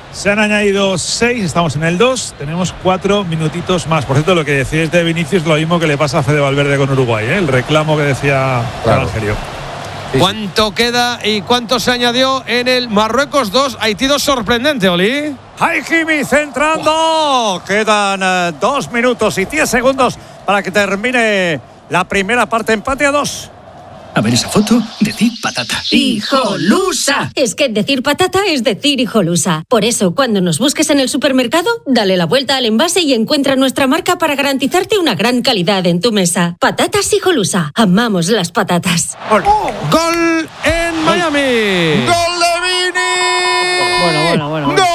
Se han añadido 6, estamos en el 2, tenemos 4 minutitos más. Por cierto, lo que decíais de Vinicius es lo mismo que le pasa a Fede Valverde con Uruguay, el reclamo que decía Angelio. ¿Cuánto queda y cuánto se añadió en el Marruecos 2, Haití 2? Sorprendente, Oli. Hakimi centrando. Quedan 2 minutos y 10 segundos para que termine la primera parte. Empate a 2. A ver esa foto, decir patata. ¡Hijolusa! Es que decir patata es decir hijolusa. Por eso, cuando nos busques en el supermercado, dale la vuelta al envase y encuentra nuestra marca para garantizarte una gran calidad en tu mesa. Patatas Hijolusa. Amamos las patatas. Gol en Miami. ¡Gol de Vini! Bueno. ¡Gol!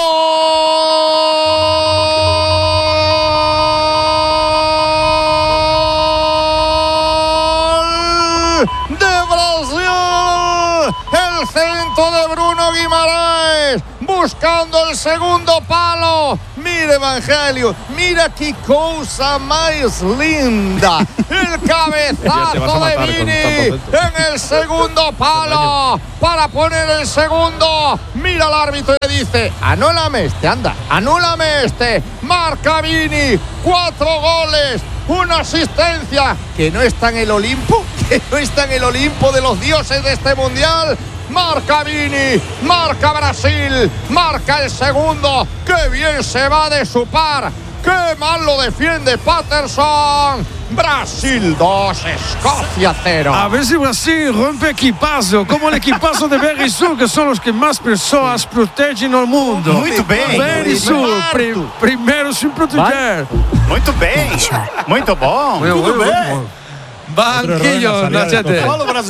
El centro de Bruno Guimaraes, buscando el segundo palo. Mira, Evangelio, mira qué cosa más linda. El cabezazo de Vini en el segundo palo para poner el segundo. Mira al árbitro y le dice: anúlame este, anda, anúlame este. Marca Vini, 4 goles, una asistencia. Que no está en el Olimpo, que no está en el Olimpo de los dioses de este mundial. Marca Vini, marca Brasil, marca el segundo. ¡Qué bien se va de su par! ¡Qué mal lo defiende Patterson! Brasil 2, Escocia 0. A ver si Brasil rompe equipazo, como el equipazo de Berizzo, que son los que más personas protegen al mundo. Muito bem. Berizzo, primero sin proteger. Muito bem. Muito bom. Muito bem. Banquillo, Nachete.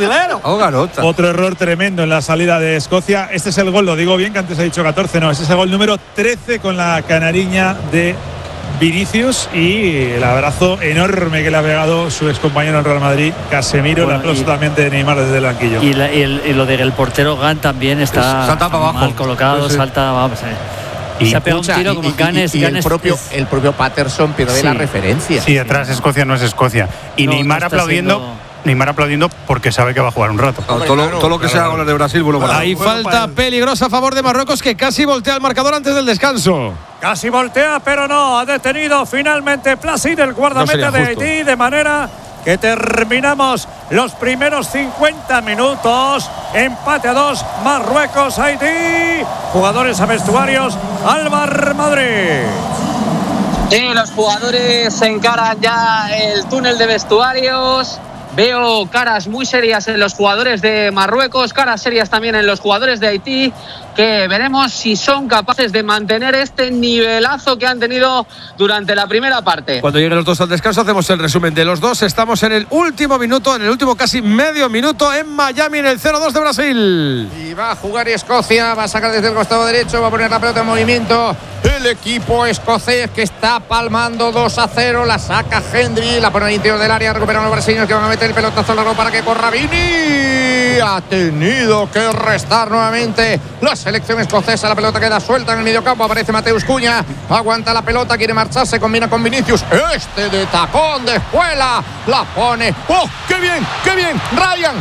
Otro error tremendo en la salida de Escocia. Este es el gol, lo digo bien, que antes he dicho 14, no, este es el gol número 13 con la canariña de Vinicius y el abrazo enorme que le ha pegado su excompañero en Real Madrid, Casemiro. El aplauso también de Neymar desde el banquillo. Y lo del portero Gant también está salta para abajo, mal colocado, sí. Salta, vamos a ver. Y se ha pegado un tiro como Ganes. Y el propio Patterson pierde la referencia. Sí, atrás Escocia no es Escocia. Y no, Neymar aplaudiendo. Neymar aplaudiendo porque sabe que va a jugar un rato. Todo lo que sea goles de Brasil, bueno, para Hay falta peligrosa a favor de Marruecos, que casi voltea el marcador antes del descanso. Casi voltea, pero no. Ha detenido finalmente Placid, el guardameta de Haití, de manera que terminamos los primeros 50 minutos. Empate a 2, Marruecos-Haití. Jugadores a vestuarios, Alvar Madrid. Sí, los jugadores se encaran ya el túnel de vestuarios. Veo caras muy serias en los jugadores de Marruecos, caras serias también en los jugadores de Haití, que veremos si son capaces de mantener este nivelazo que han tenido durante la primera parte. Cuando lleguen los dos al descanso hacemos el resumen de los dos. Estamos en el último minuto, en el último casi medio minuto en Miami, en el 0-2 de Brasil. Y va a jugar Escocia, va a sacar desde el costado derecho, va a poner la pelota en movimiento. El equipo escocés que está palmando 2-0, la saca Hendry, la pone al interior del área, recuperan los brasileños que van a meter el pelotazo largo para que corra Vini. Ha tenido que restar nuevamente la selección escocesa. La pelota queda suelta en el mediocampo, aparece Mateus Cunha, aguanta la pelota, quiere marcharse, combina con Vinicius. Este de tacón de espuela la pone. ¡Oh, qué bien, qué bien! Ryan,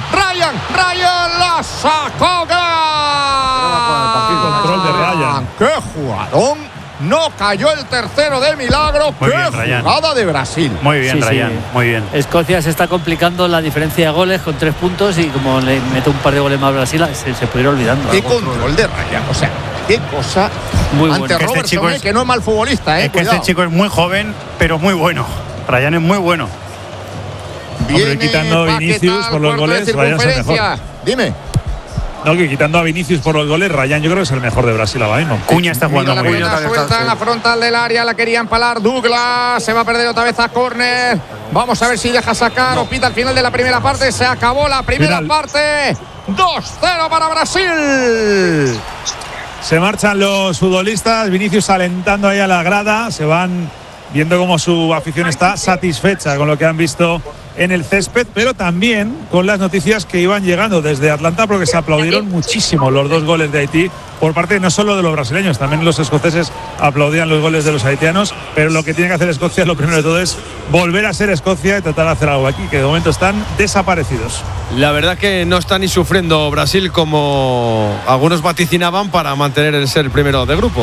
la sacó. Control de Ryan. ¡Qué jugadón! No cayó el tercero de milagro. Muy ¡Qué bien, jugada de Brasil! Muy bien, Sí, Ryan, sí. muy bien. Escocia se está complicando la diferencia de goles con 3 puntos y como le mete un par de goles más a Brasil, se puede ir olvidando. ¡Qué control de Ryan! O sea, qué cosa. Muy bueno. Ante Robertson, que no es mal futbolista, Es que cuidado. este chico es muy joven, pero muy bueno. Ryan es muy bueno. Hombre, quitando a Vinicius por los goles, Ryan es el mejor. Dime. No, que quitando a Vinicius por los goles, Ryan yo creo que es el mejor de Brasil ahora mismo. Cuña está jugando Mira, muy bien. la suelta en la frontal del área, la quería empalar Douglas, se va a perder otra vez a córner. Vamos a ver si deja sacar o pita al final de la primera parte. Se acabó la primera parte. 2-0 para Brasil. Se marchan los futbolistas, Vinicius alentando ahí a la grada, se van viendo cómo su afición está satisfecha con lo que han visto en el césped, pero también con las noticias que iban llegando desde Atlanta, porque se aplaudieron muchísimo los 2 goles de Haití por parte no solo de los brasileños, también los escoceses aplaudían los goles de los haitianos, pero lo que tiene que hacer Escocia, lo primero de todo, es volver a ser Escocia y tratar de hacer algo aquí, que de momento están desaparecidos. La verdad que no está ni sufriendo Brasil como algunos vaticinaban para mantener el ser primero de grupo.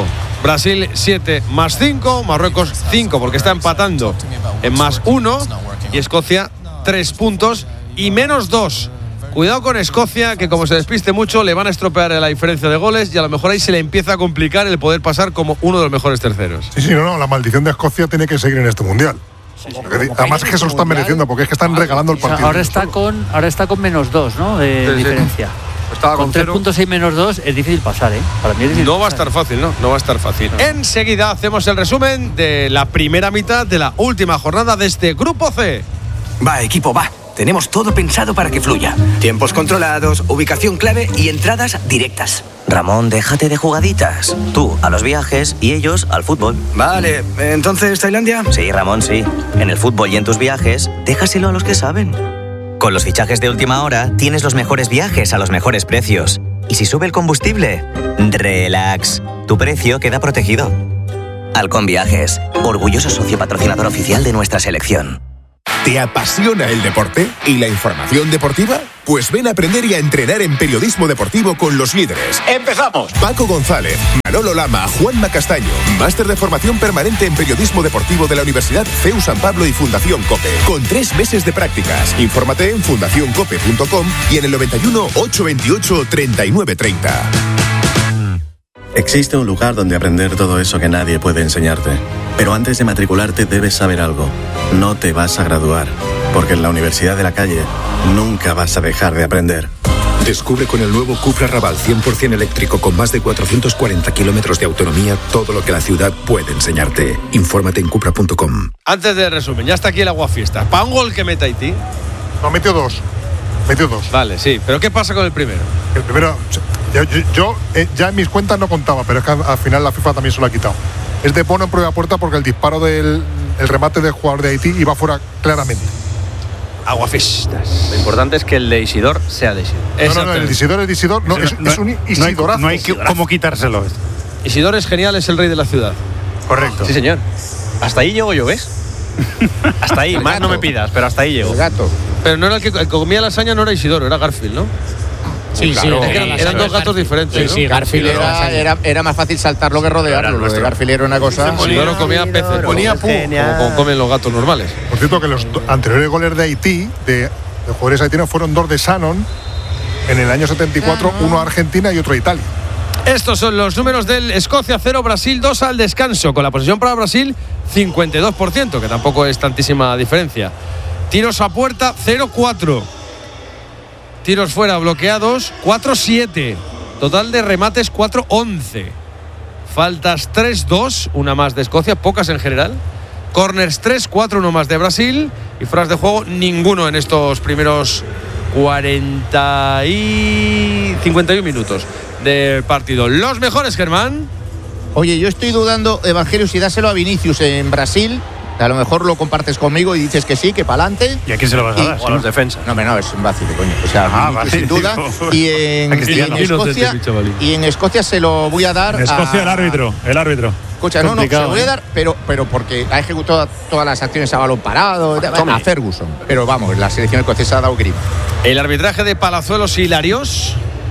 Brasil 7 más 5, Marruecos 5 porque está empatando en más 1 y Escocia 3 puntos y menos 2. Cuidado con Escocia, que como se despiste mucho le van a estropear la diferencia de goles y a lo mejor ahí se le empieza a complicar el poder pasar como uno de los mejores terceros. Sí, no, la maldición de Escocia tiene que seguir en este mundial. Además es que se lo están mereciendo porque es que están regalando el partido. Ahora está con menos 2, ¿no? De diferencia. Estaba con 3 puntos y menos 2 es difícil pasar, ¿eh? Para mí es difícil. No va a estar fácil, no va a estar fácil. Enseguida hacemos el resumen de la primera mitad de la última jornada de este Grupo C. Va, equipo, va. Tenemos todo pensado para que fluya. Tiempos controlados, ubicación clave y entradas directas. Ramón, déjate de jugaditas. Tú a los viajes y ellos al fútbol. Vale, ¿entonces Tailandia? Sí, Ramón, sí. En el fútbol y en tus viajes, déjaselo a los que saben. Con los fichajes de última hora, tienes los mejores viajes a los mejores precios. Y si sube el combustible, relax. Tu precio queda protegido. Halcón Viajes, orgulloso socio patrocinador oficial de nuestra selección. ¿Te apasiona el deporte y la información deportiva? Pues ven a aprender y a entrenar en periodismo deportivo con los líderes. ¡Empezamos! Paco González, Manolo Lama, Juanma Castaño. Máster de formación permanente en periodismo deportivo de la Universidad CEU San Pablo y Fundación COPE. Con 3 meses de prácticas. Infórmate en fundacioncope.com y en el 91 828 3930. Existe un lugar donde aprender todo eso que nadie puede enseñarte. Pero antes de matricularte debes saber algo. No te vas a graduar, porque en la Universidad de la Calle nunca vas a dejar de aprender. Descubre con el nuevo Cupra Raval 100% eléctrico con más de 440 kilómetros de autonomía todo lo que la ciudad puede enseñarte. Infórmate en cupra.com. Antes del resumen, ya está aquí el aguafiesta. ¿Para un gol que meta Haití? No, metió dos. Vale, sí. ¿Pero qué pasa con el primero? El primero, yo ya en mis cuentas no contaba, pero es que al final la FIFA también se lo ha quitado. Es de Bono en propia puerta porque el disparo del remate del jugador de Haití iba fuera claramente. Aguafiestas. Lo importante es que el de Isidor sea de Isidor. No, el Isidor es de Isidor. No, es un Isidorazo. No hay cómo quitárselo. Isidor es genial, es el rey de la ciudad. Correcto. Sí, señor. Hasta ahí llego yo, ¿ves? Hasta ahí, más no me pidas, pero hasta ahí llego. El gato. Pero no era el que comía lasaña, no era Isidoro, era Garfield, ¿no? Sí, claro. Eran dos gatos diferentes. Sí, ¿no? Garfield era más fácil saltarlo que rodearlo. Lo de Garfield era una cosa. Isidoro comía peces. Ponía pu, como comen los gatos normales. Por cierto, que los anteriores goles de Haití, de jugadores haitianos, fueron 2 de Shannon en el año 74, uno a Argentina y otro a Italia. Estos son los números del Escocia 0, Brasil 2 al descanso. Con la posesión para Brasil, 52%, que tampoco es tantísima diferencia. Tiros a puerta, 0-4. Tiros fuera bloqueados, 4-7. Total de remates, 4-11. Faltas 3-2, una más de Escocia, pocas en general. Corners 3-4, uno más de Brasil. Y fueras de juego, ninguno en estos primeros 51 minutos del partido. Los mejores, Germán. Oye, yo estoy dudando, Evangelio, si dáselo a Vinicius en Brasil. A lo mejor lo compartes conmigo y dices que sí, que para adelante. ¿Y a quién se lo vas a dar? O a los defensas. No, es un vacío, coño. O sea, vale, sin duda. Y en Escocia se lo voy a dar. En Escocia el árbitro. Escucha, se lo voy a dar, pero porque ha ejecutado todas las acciones a balón parado, a Ferguson. Pero vamos, la selección escocesa ha dado grima. El arbitraje de Palazuelos y Larios.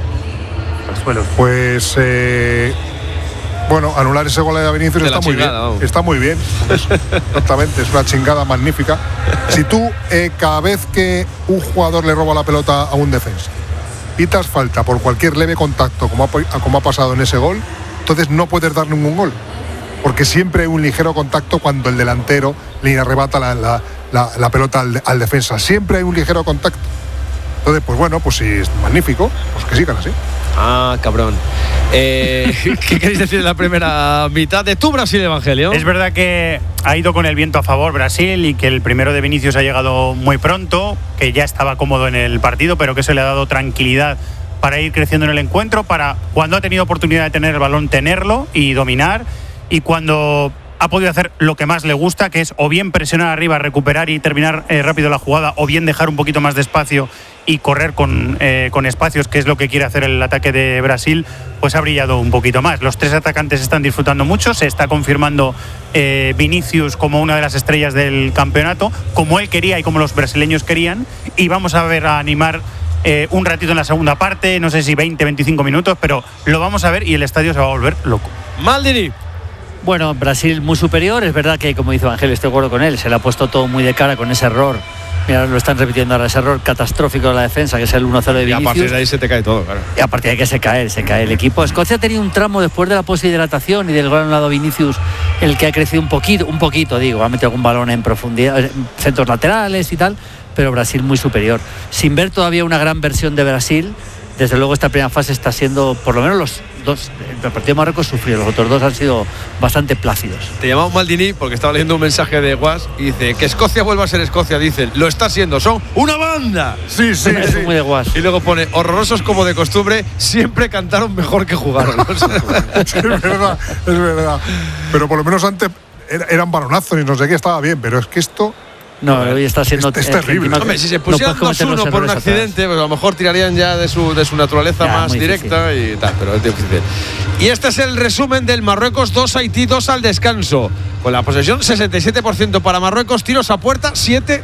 Pues bueno, anular ese gol de Vinicius está muy bien. Exactamente, es una chingada magnífica. Si tú cada vez que un jugador le roba la pelota a un defensa, pitas falta por cualquier leve contacto, como ha pasado en ese gol, entonces no puedes dar ningún gol. Porque siempre hay un ligero contacto cuando el delantero le arrebata la pelota al defensa. Siempre hay un ligero contacto. Entonces, pues bueno, pues si es magnífico, pues que sigan así. Ah, cabrón. ¿Qué queréis decir de la primera mitad de tu Brasil, Evangelio? Es verdad que ha ido con el viento a favor Brasil y que el primero de Vinicius ha llegado muy pronto, que ya estaba cómodo en el partido, pero que eso le ha dado tranquilidad para ir creciendo en el encuentro, para cuando ha tenido oportunidad de tener el balón, tenerlo y dominar, y cuando ha podido hacer lo que más le gusta, que es o bien presionar arriba, recuperar y terminar rápido la jugada, o bien dejar un poquito más de espacio y correr con espacios, que es lo que quiere hacer el ataque de Brasil, pues ha brillado un poquito más. Los 3 atacantes están disfrutando mucho, se está confirmando Vinicius como una de las estrellas del campeonato, como él quería y como los brasileños querían, y vamos a ver a animar un ratito en la segunda parte, no sé si 20-25 minutos, pero lo vamos a ver y el estadio se va a volver loco. Maldini. Bueno, Brasil muy superior. Es verdad que, como dice Ángel, estoy de acuerdo con él. Se le ha puesto todo muy de cara con ese error. Mira, lo están repitiendo ahora, ese error catastrófico de la defensa, que es el 1-0 de Vinicius. Y a partir de ahí se te cae todo, claro. Y a partir de ahí que se cae el equipo. Escocia ha tenido un tramo después de la poshidratación y del gol anulado Vinicius, en el que ha crecido un poquito, digo, ha metido algún balón en profundidad, centros laterales y tal, pero Brasil muy superior. Sin ver todavía una gran versión de Brasil, desde luego esta primera fase está siendo, por lo menos los dos, el partido de Marruecos sufrió, los otros dos han sido bastante plácidos. Te llamamos Maldini porque estaba leyendo un mensaje de Guas y dice que Escocia vuelva a ser Escocia. Dicen, lo está siendo, son una banda. Sí. Es muy de Guas. Y luego pone, horrorosos como de costumbre, siempre cantaron mejor que jugaron. Sí, es verdad. Pero por lo menos antes eran balonazos y no sé qué, estaba bien, pero es que esto... No, hoy está siendo es terrible. Hombre, si se pusieran 2-1 por un accidente, pues a lo mejor tirarían ya de su naturaleza más directa y tal, pero es difícil. Y este es el resumen del Marruecos 2, Haití 2 al descanso. Con la posesión 67% para Marruecos, tiros a puerta 7-1.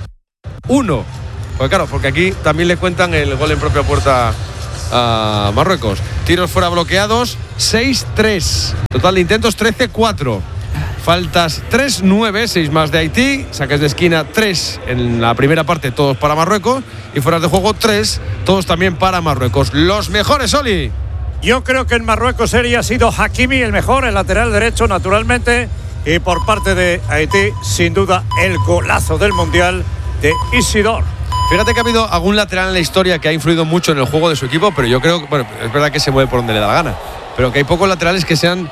Pues claro, porque aquí también le cuentan el gol en propia puerta a Marruecos. Tiros fuera bloqueados 6-3. Total de intentos 13-4. Faltas 3-9, 6 más de Haití. Saques de esquina 3 en la primera parte, todos para Marruecos. Y fuera de juego 3, todos también para Marruecos. Los mejores, Oli. Yo creo que en Marruecos ha sido Hakimi el mejor, el lateral derecho, naturalmente. Y por parte de Haití, sin duda, el golazo del Mundial de Isidore. Fíjate que ha habido algún lateral en la historia que ha influido mucho en el juego de su equipo, pero yo creo que, bueno, es verdad que se mueve por donde le da la gana, pero que hay pocos laterales que sean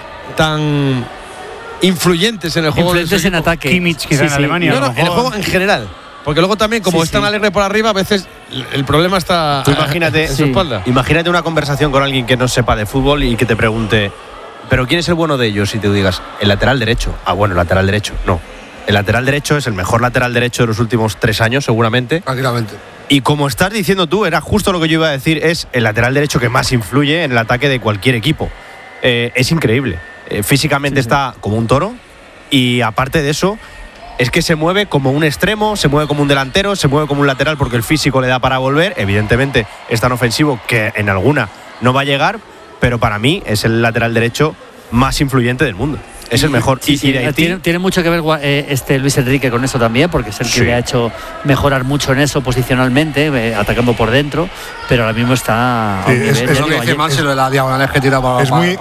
tan influyentes en el juego de su equipo. En ataque. Kimmich, quizá en Alemania. No, en el juego en general. Porque luego también, como es tan alegre por arriba, a veces el problema está imagínate, en su espalda. Imagínate una conversación con alguien que no sepa de fútbol y que te pregunte, ¿pero quién es el bueno de ellos? Y te digas, el lateral derecho. Ah, bueno, el lateral derecho. No. El lateral derecho es el mejor lateral derecho de los últimos 3 años, seguramente. Tranquilamente. Y como estás diciendo tú, era justo lo que yo iba a decir, es el lateral derecho que más influye en el ataque de cualquier equipo. Es increíble. Físicamente está como un toro y aparte de eso es que se mueve como un extremo, se mueve como un delantero, se mueve como un lateral porque el físico le da para volver. Evidentemente es tan ofensivo que en alguna no va a llegar, pero para mí es el lateral derecho más influyente del mundo. Es el mejor. Sí, y de Haití, tiene mucho que ver Luis Enrique con eso también, porque es el que le ha hecho mejorar mucho en eso posicionalmente, atacando por dentro, pero ahora mismo está... es lo que dice Marcelo de la diagonal que tira para... Es muy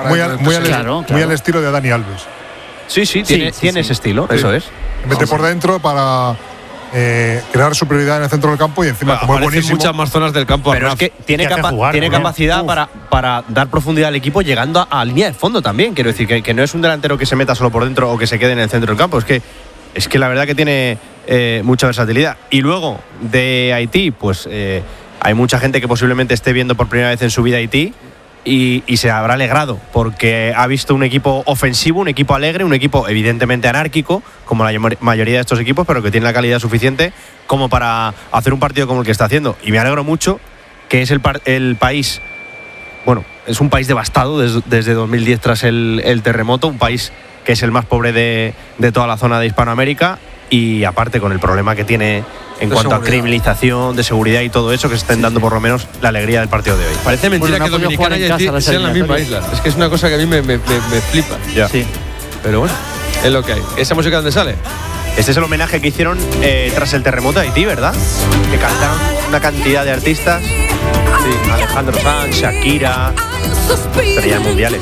al estilo de Dani Alves. Sí, tiene ese estilo, eso es. Mete por dentro para crear superioridad en el centro del campo y encima, como es buenísimo, muchas más zonas del campo. Pero es que tiene capacidad para dar profundidad al equipo llegando a línea de fondo también. Quiero decir que no es un delantero que se meta solo por dentro o que se quede en el centro del campo. Es que la verdad que tiene mucha versatilidad. Y luego de Haití, pues hay mucha gente que posiblemente esté viendo por primera vez en su vida Haití. Y se habrá alegrado porque ha visto un equipo ofensivo, un equipo alegre, un equipo evidentemente anárquico, como la mayoría de estos equipos, pero que tiene la calidad suficiente como para hacer un partido como el que está haciendo. Y me alegro mucho que es el país, bueno, es un país devastado desde 2010 tras el terremoto, un país que es el más pobre de toda la zona de Hispanoamérica y aparte con el problema que tiene en cuanto a criminalización, de seguridad y todo eso, que se estén dando por lo menos la alegría del partido de hoy. Parece mentira que Dominicana y Haití sean la misma isla. Es que es una cosa que a mí me flipa. Ya. Sí. Pero bueno, es lo que hay. ¿Esa música dónde sale? Este es el homenaje que hicieron tras el terremoto de Haití, ¿verdad? Que cantaron una cantidad de artistas. Sí, Alejandro Sanz, Shakira, estrellas mundiales.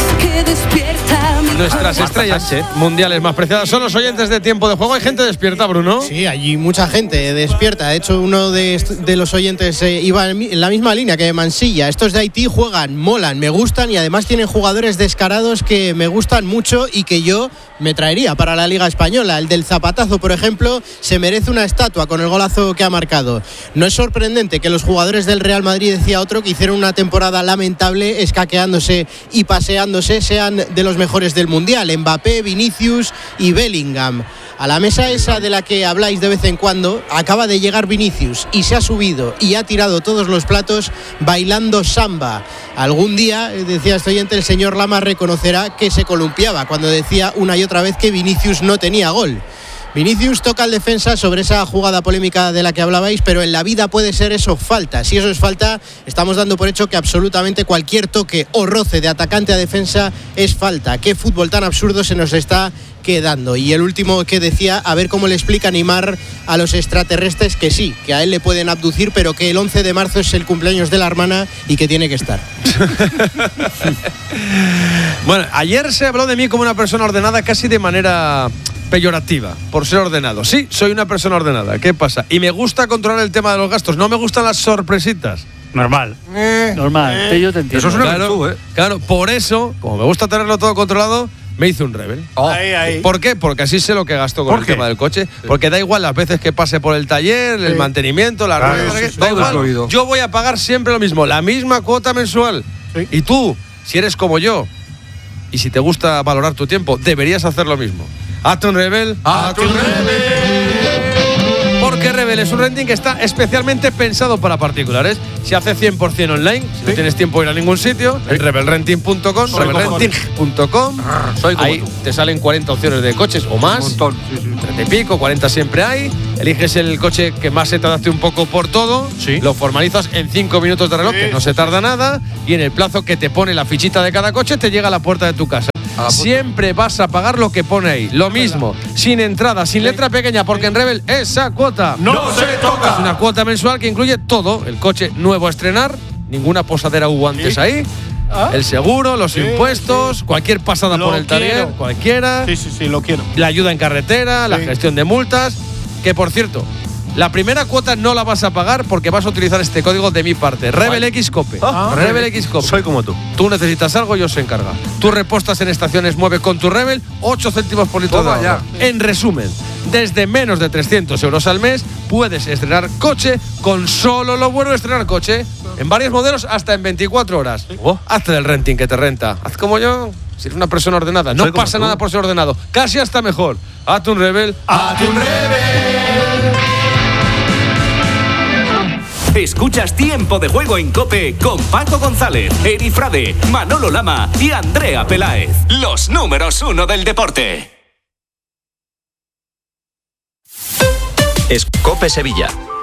Nuestras estrellas mundiales más preciadas son los oyentes de Tiempo de Juego. ¿Hay gente despierta, Bruno? Sí, hay mucha gente despierta. De hecho, uno de los oyentes iba en la misma línea que Mansilla. Estos de Haití juegan, molan, me gustan y además tienen jugadores descarados que me gustan mucho y que yo me traería para la Liga Española. El del zapatazo, por ejemplo, se merece una estatua con el golazo que ha marcado. No es sorprendente que los jugadores del Real Madrid, decía otro, que hicieron una temporada lamentable escaqueándose y paseándose, sean de los mejores del Mundial. Mbappé, Vinicius y Bellingham. A la mesa esa de la que habláis de vez en cuando, acaba de llegar Vinicius y se ha subido y ha tirado todos los platos bailando samba. Algún día, decía este oyente, el señor Lama reconocerá que se columpiaba cuando decía una y otra vez que Vinicius no tenía gol. Vinicius toca al defensa sobre esa jugada polémica de la que hablabais, pero en la vida puede ser eso falta. Si eso es falta, estamos dando por hecho que absolutamente cualquier toque o roce de atacante a defensa es falta. Qué fútbol tan absurdo se nos está quedando. Y el último que decía, a ver cómo le explica Neymar a los extraterrestres que sí, que a él le pueden abducir, pero que el 11 de marzo es el cumpleaños de la hermana y que tiene que estar. Bueno, ayer se habló de mí como una persona ordenada casi de manera peyorativa, por ser ordenado. Sí, soy una persona ordenada. ¿Qué pasa? Y me gusta controlar el tema de los gastos. No me gustan las sorpresitas. Normal. Normal. Yo te entiendo. Eso es una virtud, Claro, por eso, como me gusta tenerlo todo controlado, me hice un Rebel. Ahí. ¿Por qué? Porque así sé lo que gasto con el tema del coche. Porque da igual las veces que pase por el taller, el mantenimiento, la rueda, da igual. Yo voy a pagar siempre lo mismo, la misma cuota mensual. Y tú, si eres como yo, y si te gusta valorar tu tiempo, deberías hacer lo mismo. Hazte un Rebel. Hazte un Rebel. Porque Rebel es un renting que está especialmente pensado para particulares. Se hace 100% online. Si no tienes tiempo de ir a ningún sitio, en rebelrenting.com, rebelrenting.com. Ahí te salen 40 opciones de coches o más. Un montón. 30 y pico, 40 siempre hay. Eliges el coche que más se te adapte un poco por todo. Lo formalizas en 5 minutos de reloj, que no se tarda nada. Y en el plazo que te pone la fichita de cada coche, te llega a la puerta de tu casa. Siempre vas a pagar lo que pone ahí. Lo mismo, sin entrada, sin letra pequeña, porque en Rebel esa cuota no se toca. Es una cuota mensual que incluye todo. El coche nuevo a estrenar, ninguna posadera hubo antes ahí. El seguro, los impuestos, cualquier pasada por el taller, cualquiera. Sí, lo quiero. La ayuda en carretera, la gestión de multas. Que por cierto, la primera cuota no la vas a pagar porque vas a utilizar este código de mi parte. RebelXCope. RebelXCope. Soy como tú. Tú necesitas algo, yo se encarga. Tú repostas en estaciones Mueve con tu Rebel, 8 céntimos por litro de agua. En resumen, desde menos de 300 euros al mes puedes estrenar coche con solo lo bueno de estrenar coche. En varios modelos hasta en 24 horas. Hazte el renting que te renta. Haz como yo. Si eres una persona ordenada, no pasa nada por ser ordenado. Casi hasta mejor. Hazte un Rebel. Hazte un Rebel. Escuchas Tiempo de Juego en COPE con Paco González, Eri Frade, Manolo Lama y Andrea Peláez. Los números 1 del deporte. Es COPE Sevilla.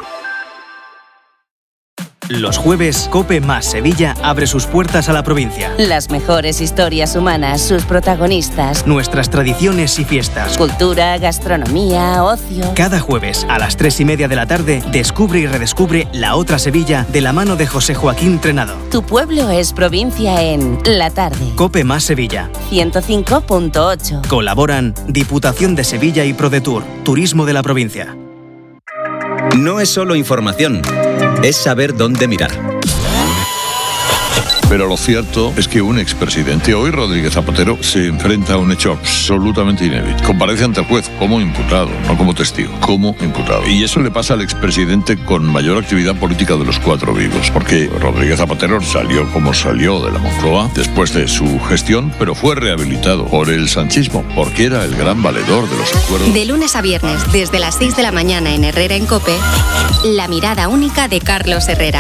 Los jueves, COPE más Sevilla abre sus puertas a la provincia. Las mejores historias humanas, sus protagonistas. Nuestras tradiciones y fiestas. Cultura, gastronomía, ocio. Cada jueves, a las 3:30 de la tarde, descubre y redescubre la otra Sevilla de la mano de José Joaquín Trenado. Tu pueblo es provincia en La Tarde. COPE más Sevilla. 105.8. Colaboran Diputación de Sevilla y ProDetour, Turismo de la provincia. No es solo información, es saber dónde mirar. Pero lo cierto es que un expresidente, hoy Rodríguez Zapatero, se enfrenta a un hecho absolutamente inédito. Comparece ante el juez como imputado, no como testigo, como imputado. Y eso le pasa al expresidente con mayor actividad política de los 4 vivos, porque Rodríguez Zapatero salió como salió de la Moncloa después de su gestión, pero fue rehabilitado por el sanchismo, porque era el gran valedor de los acuerdos. De lunes a viernes, desde las 6 de la mañana en Herrera en COPE, la mirada única de Carlos Herrera.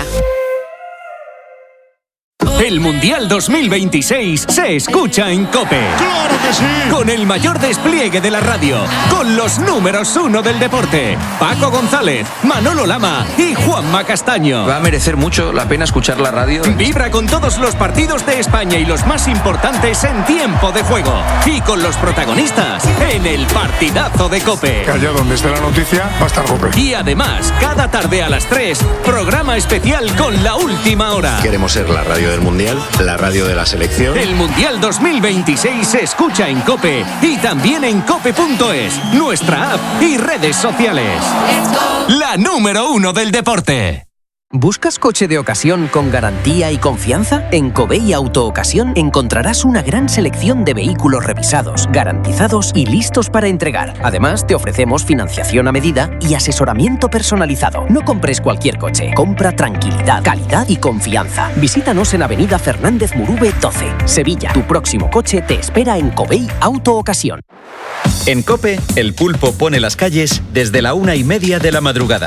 El Mundial 2026 se escucha en COPE. ¡Claro que sí! Con el mayor despliegue de la radio, con los números 1 del deporte, Paco González, Manolo Lama y Juanma Castaño. Va a merecer mucho la pena escuchar la radio. Vibra con todos los partidos de España y los más importantes en tiempo de juego. Y con los protagonistas en el partidazo de COPE. Que allá donde esté la noticia va a estar COPE. Y además, cada tarde a las 3, programa especial con La Última Hora. Queremos ser la radio del Mundial, la radio de la selección. El Mundial 2026 se escucha en COPE y también en cope.es, nuestra app y redes sociales. La número 1 del deporte. ¿Buscas coche de ocasión con garantía y confianza? En Covey Auto Ocasión encontrarás una gran selección de vehículos revisados, garantizados y listos para entregar. Además, te ofrecemos financiación a medida y asesoramiento personalizado. No compres cualquier coche, compra tranquilidad, calidad y confianza. Visítanos en Avenida Fernández Murube 12, Sevilla. Tu próximo coche te espera en Covey Auto Ocasión. En COPE, el pulpo pone las calles desde la 1:30 de la madrugada. 4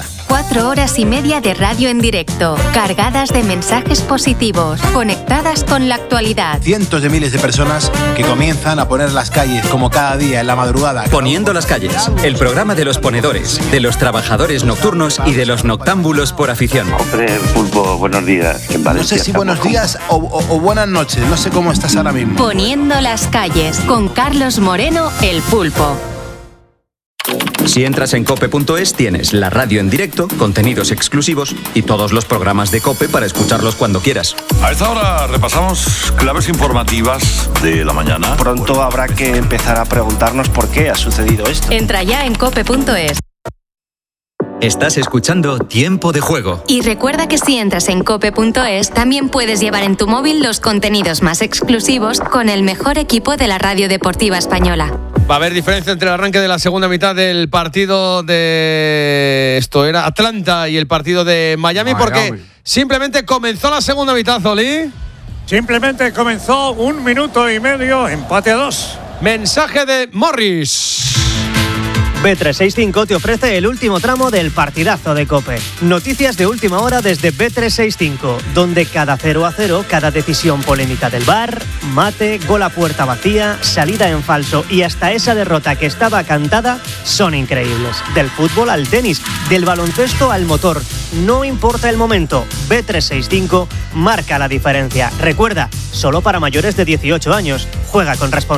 4 horas y media de radio en directo, cargadas de mensajes positivos, conectadas con la actualidad. Cientos de miles de personas que comienzan a poner las calles como cada día en la madrugada. Poniendo las calles, el programa de los ponedores, de los trabajadores nocturnos y de los noctámbulos por afición. Hombre, Pulpo, buenos días. En Valencia, no sé si buenos días o buenas noches, no sé cómo estás ahora mismo. Poniendo las calles, con Carlos Moreno, el Pulpo. Si entras en cope.es tienes la radio en directo, contenidos exclusivos y todos los programas de COPE para escucharlos cuando quieras. A esta hora repasamos claves informativas de la mañana. Pronto habrá que empezar a preguntarnos por qué ha sucedido esto. Entra ya en cope.es. Estás escuchando Tiempo de Juego. Y recuerda que si entras en cope.es, también puedes llevar en tu móvil los contenidos más exclusivos con el mejor equipo de la radio deportiva española. Va a haber diferencia entre el arranque de la segunda mitad del partido de... Esto era Atlanta y el partido de Miami, porque simplemente comenzó la segunda mitad, Oli. Simplemente comenzó 1 minuto y medio, empate a 2. Mensaje de Morris. Bet365 te ofrece el último tramo del partidazo de COPE. Noticias de última hora desde Bet365, donde cada 0-0, cada decisión polémica del VAR, mate, gol a puerta vacía, salida en falso y hasta esa derrota que estaba cantada son increíbles. Del fútbol al tenis, del baloncesto al motor. No importa el momento, Bet365 marca la diferencia. Recuerda, solo para mayores de 18 años. Juega con responsabilidad.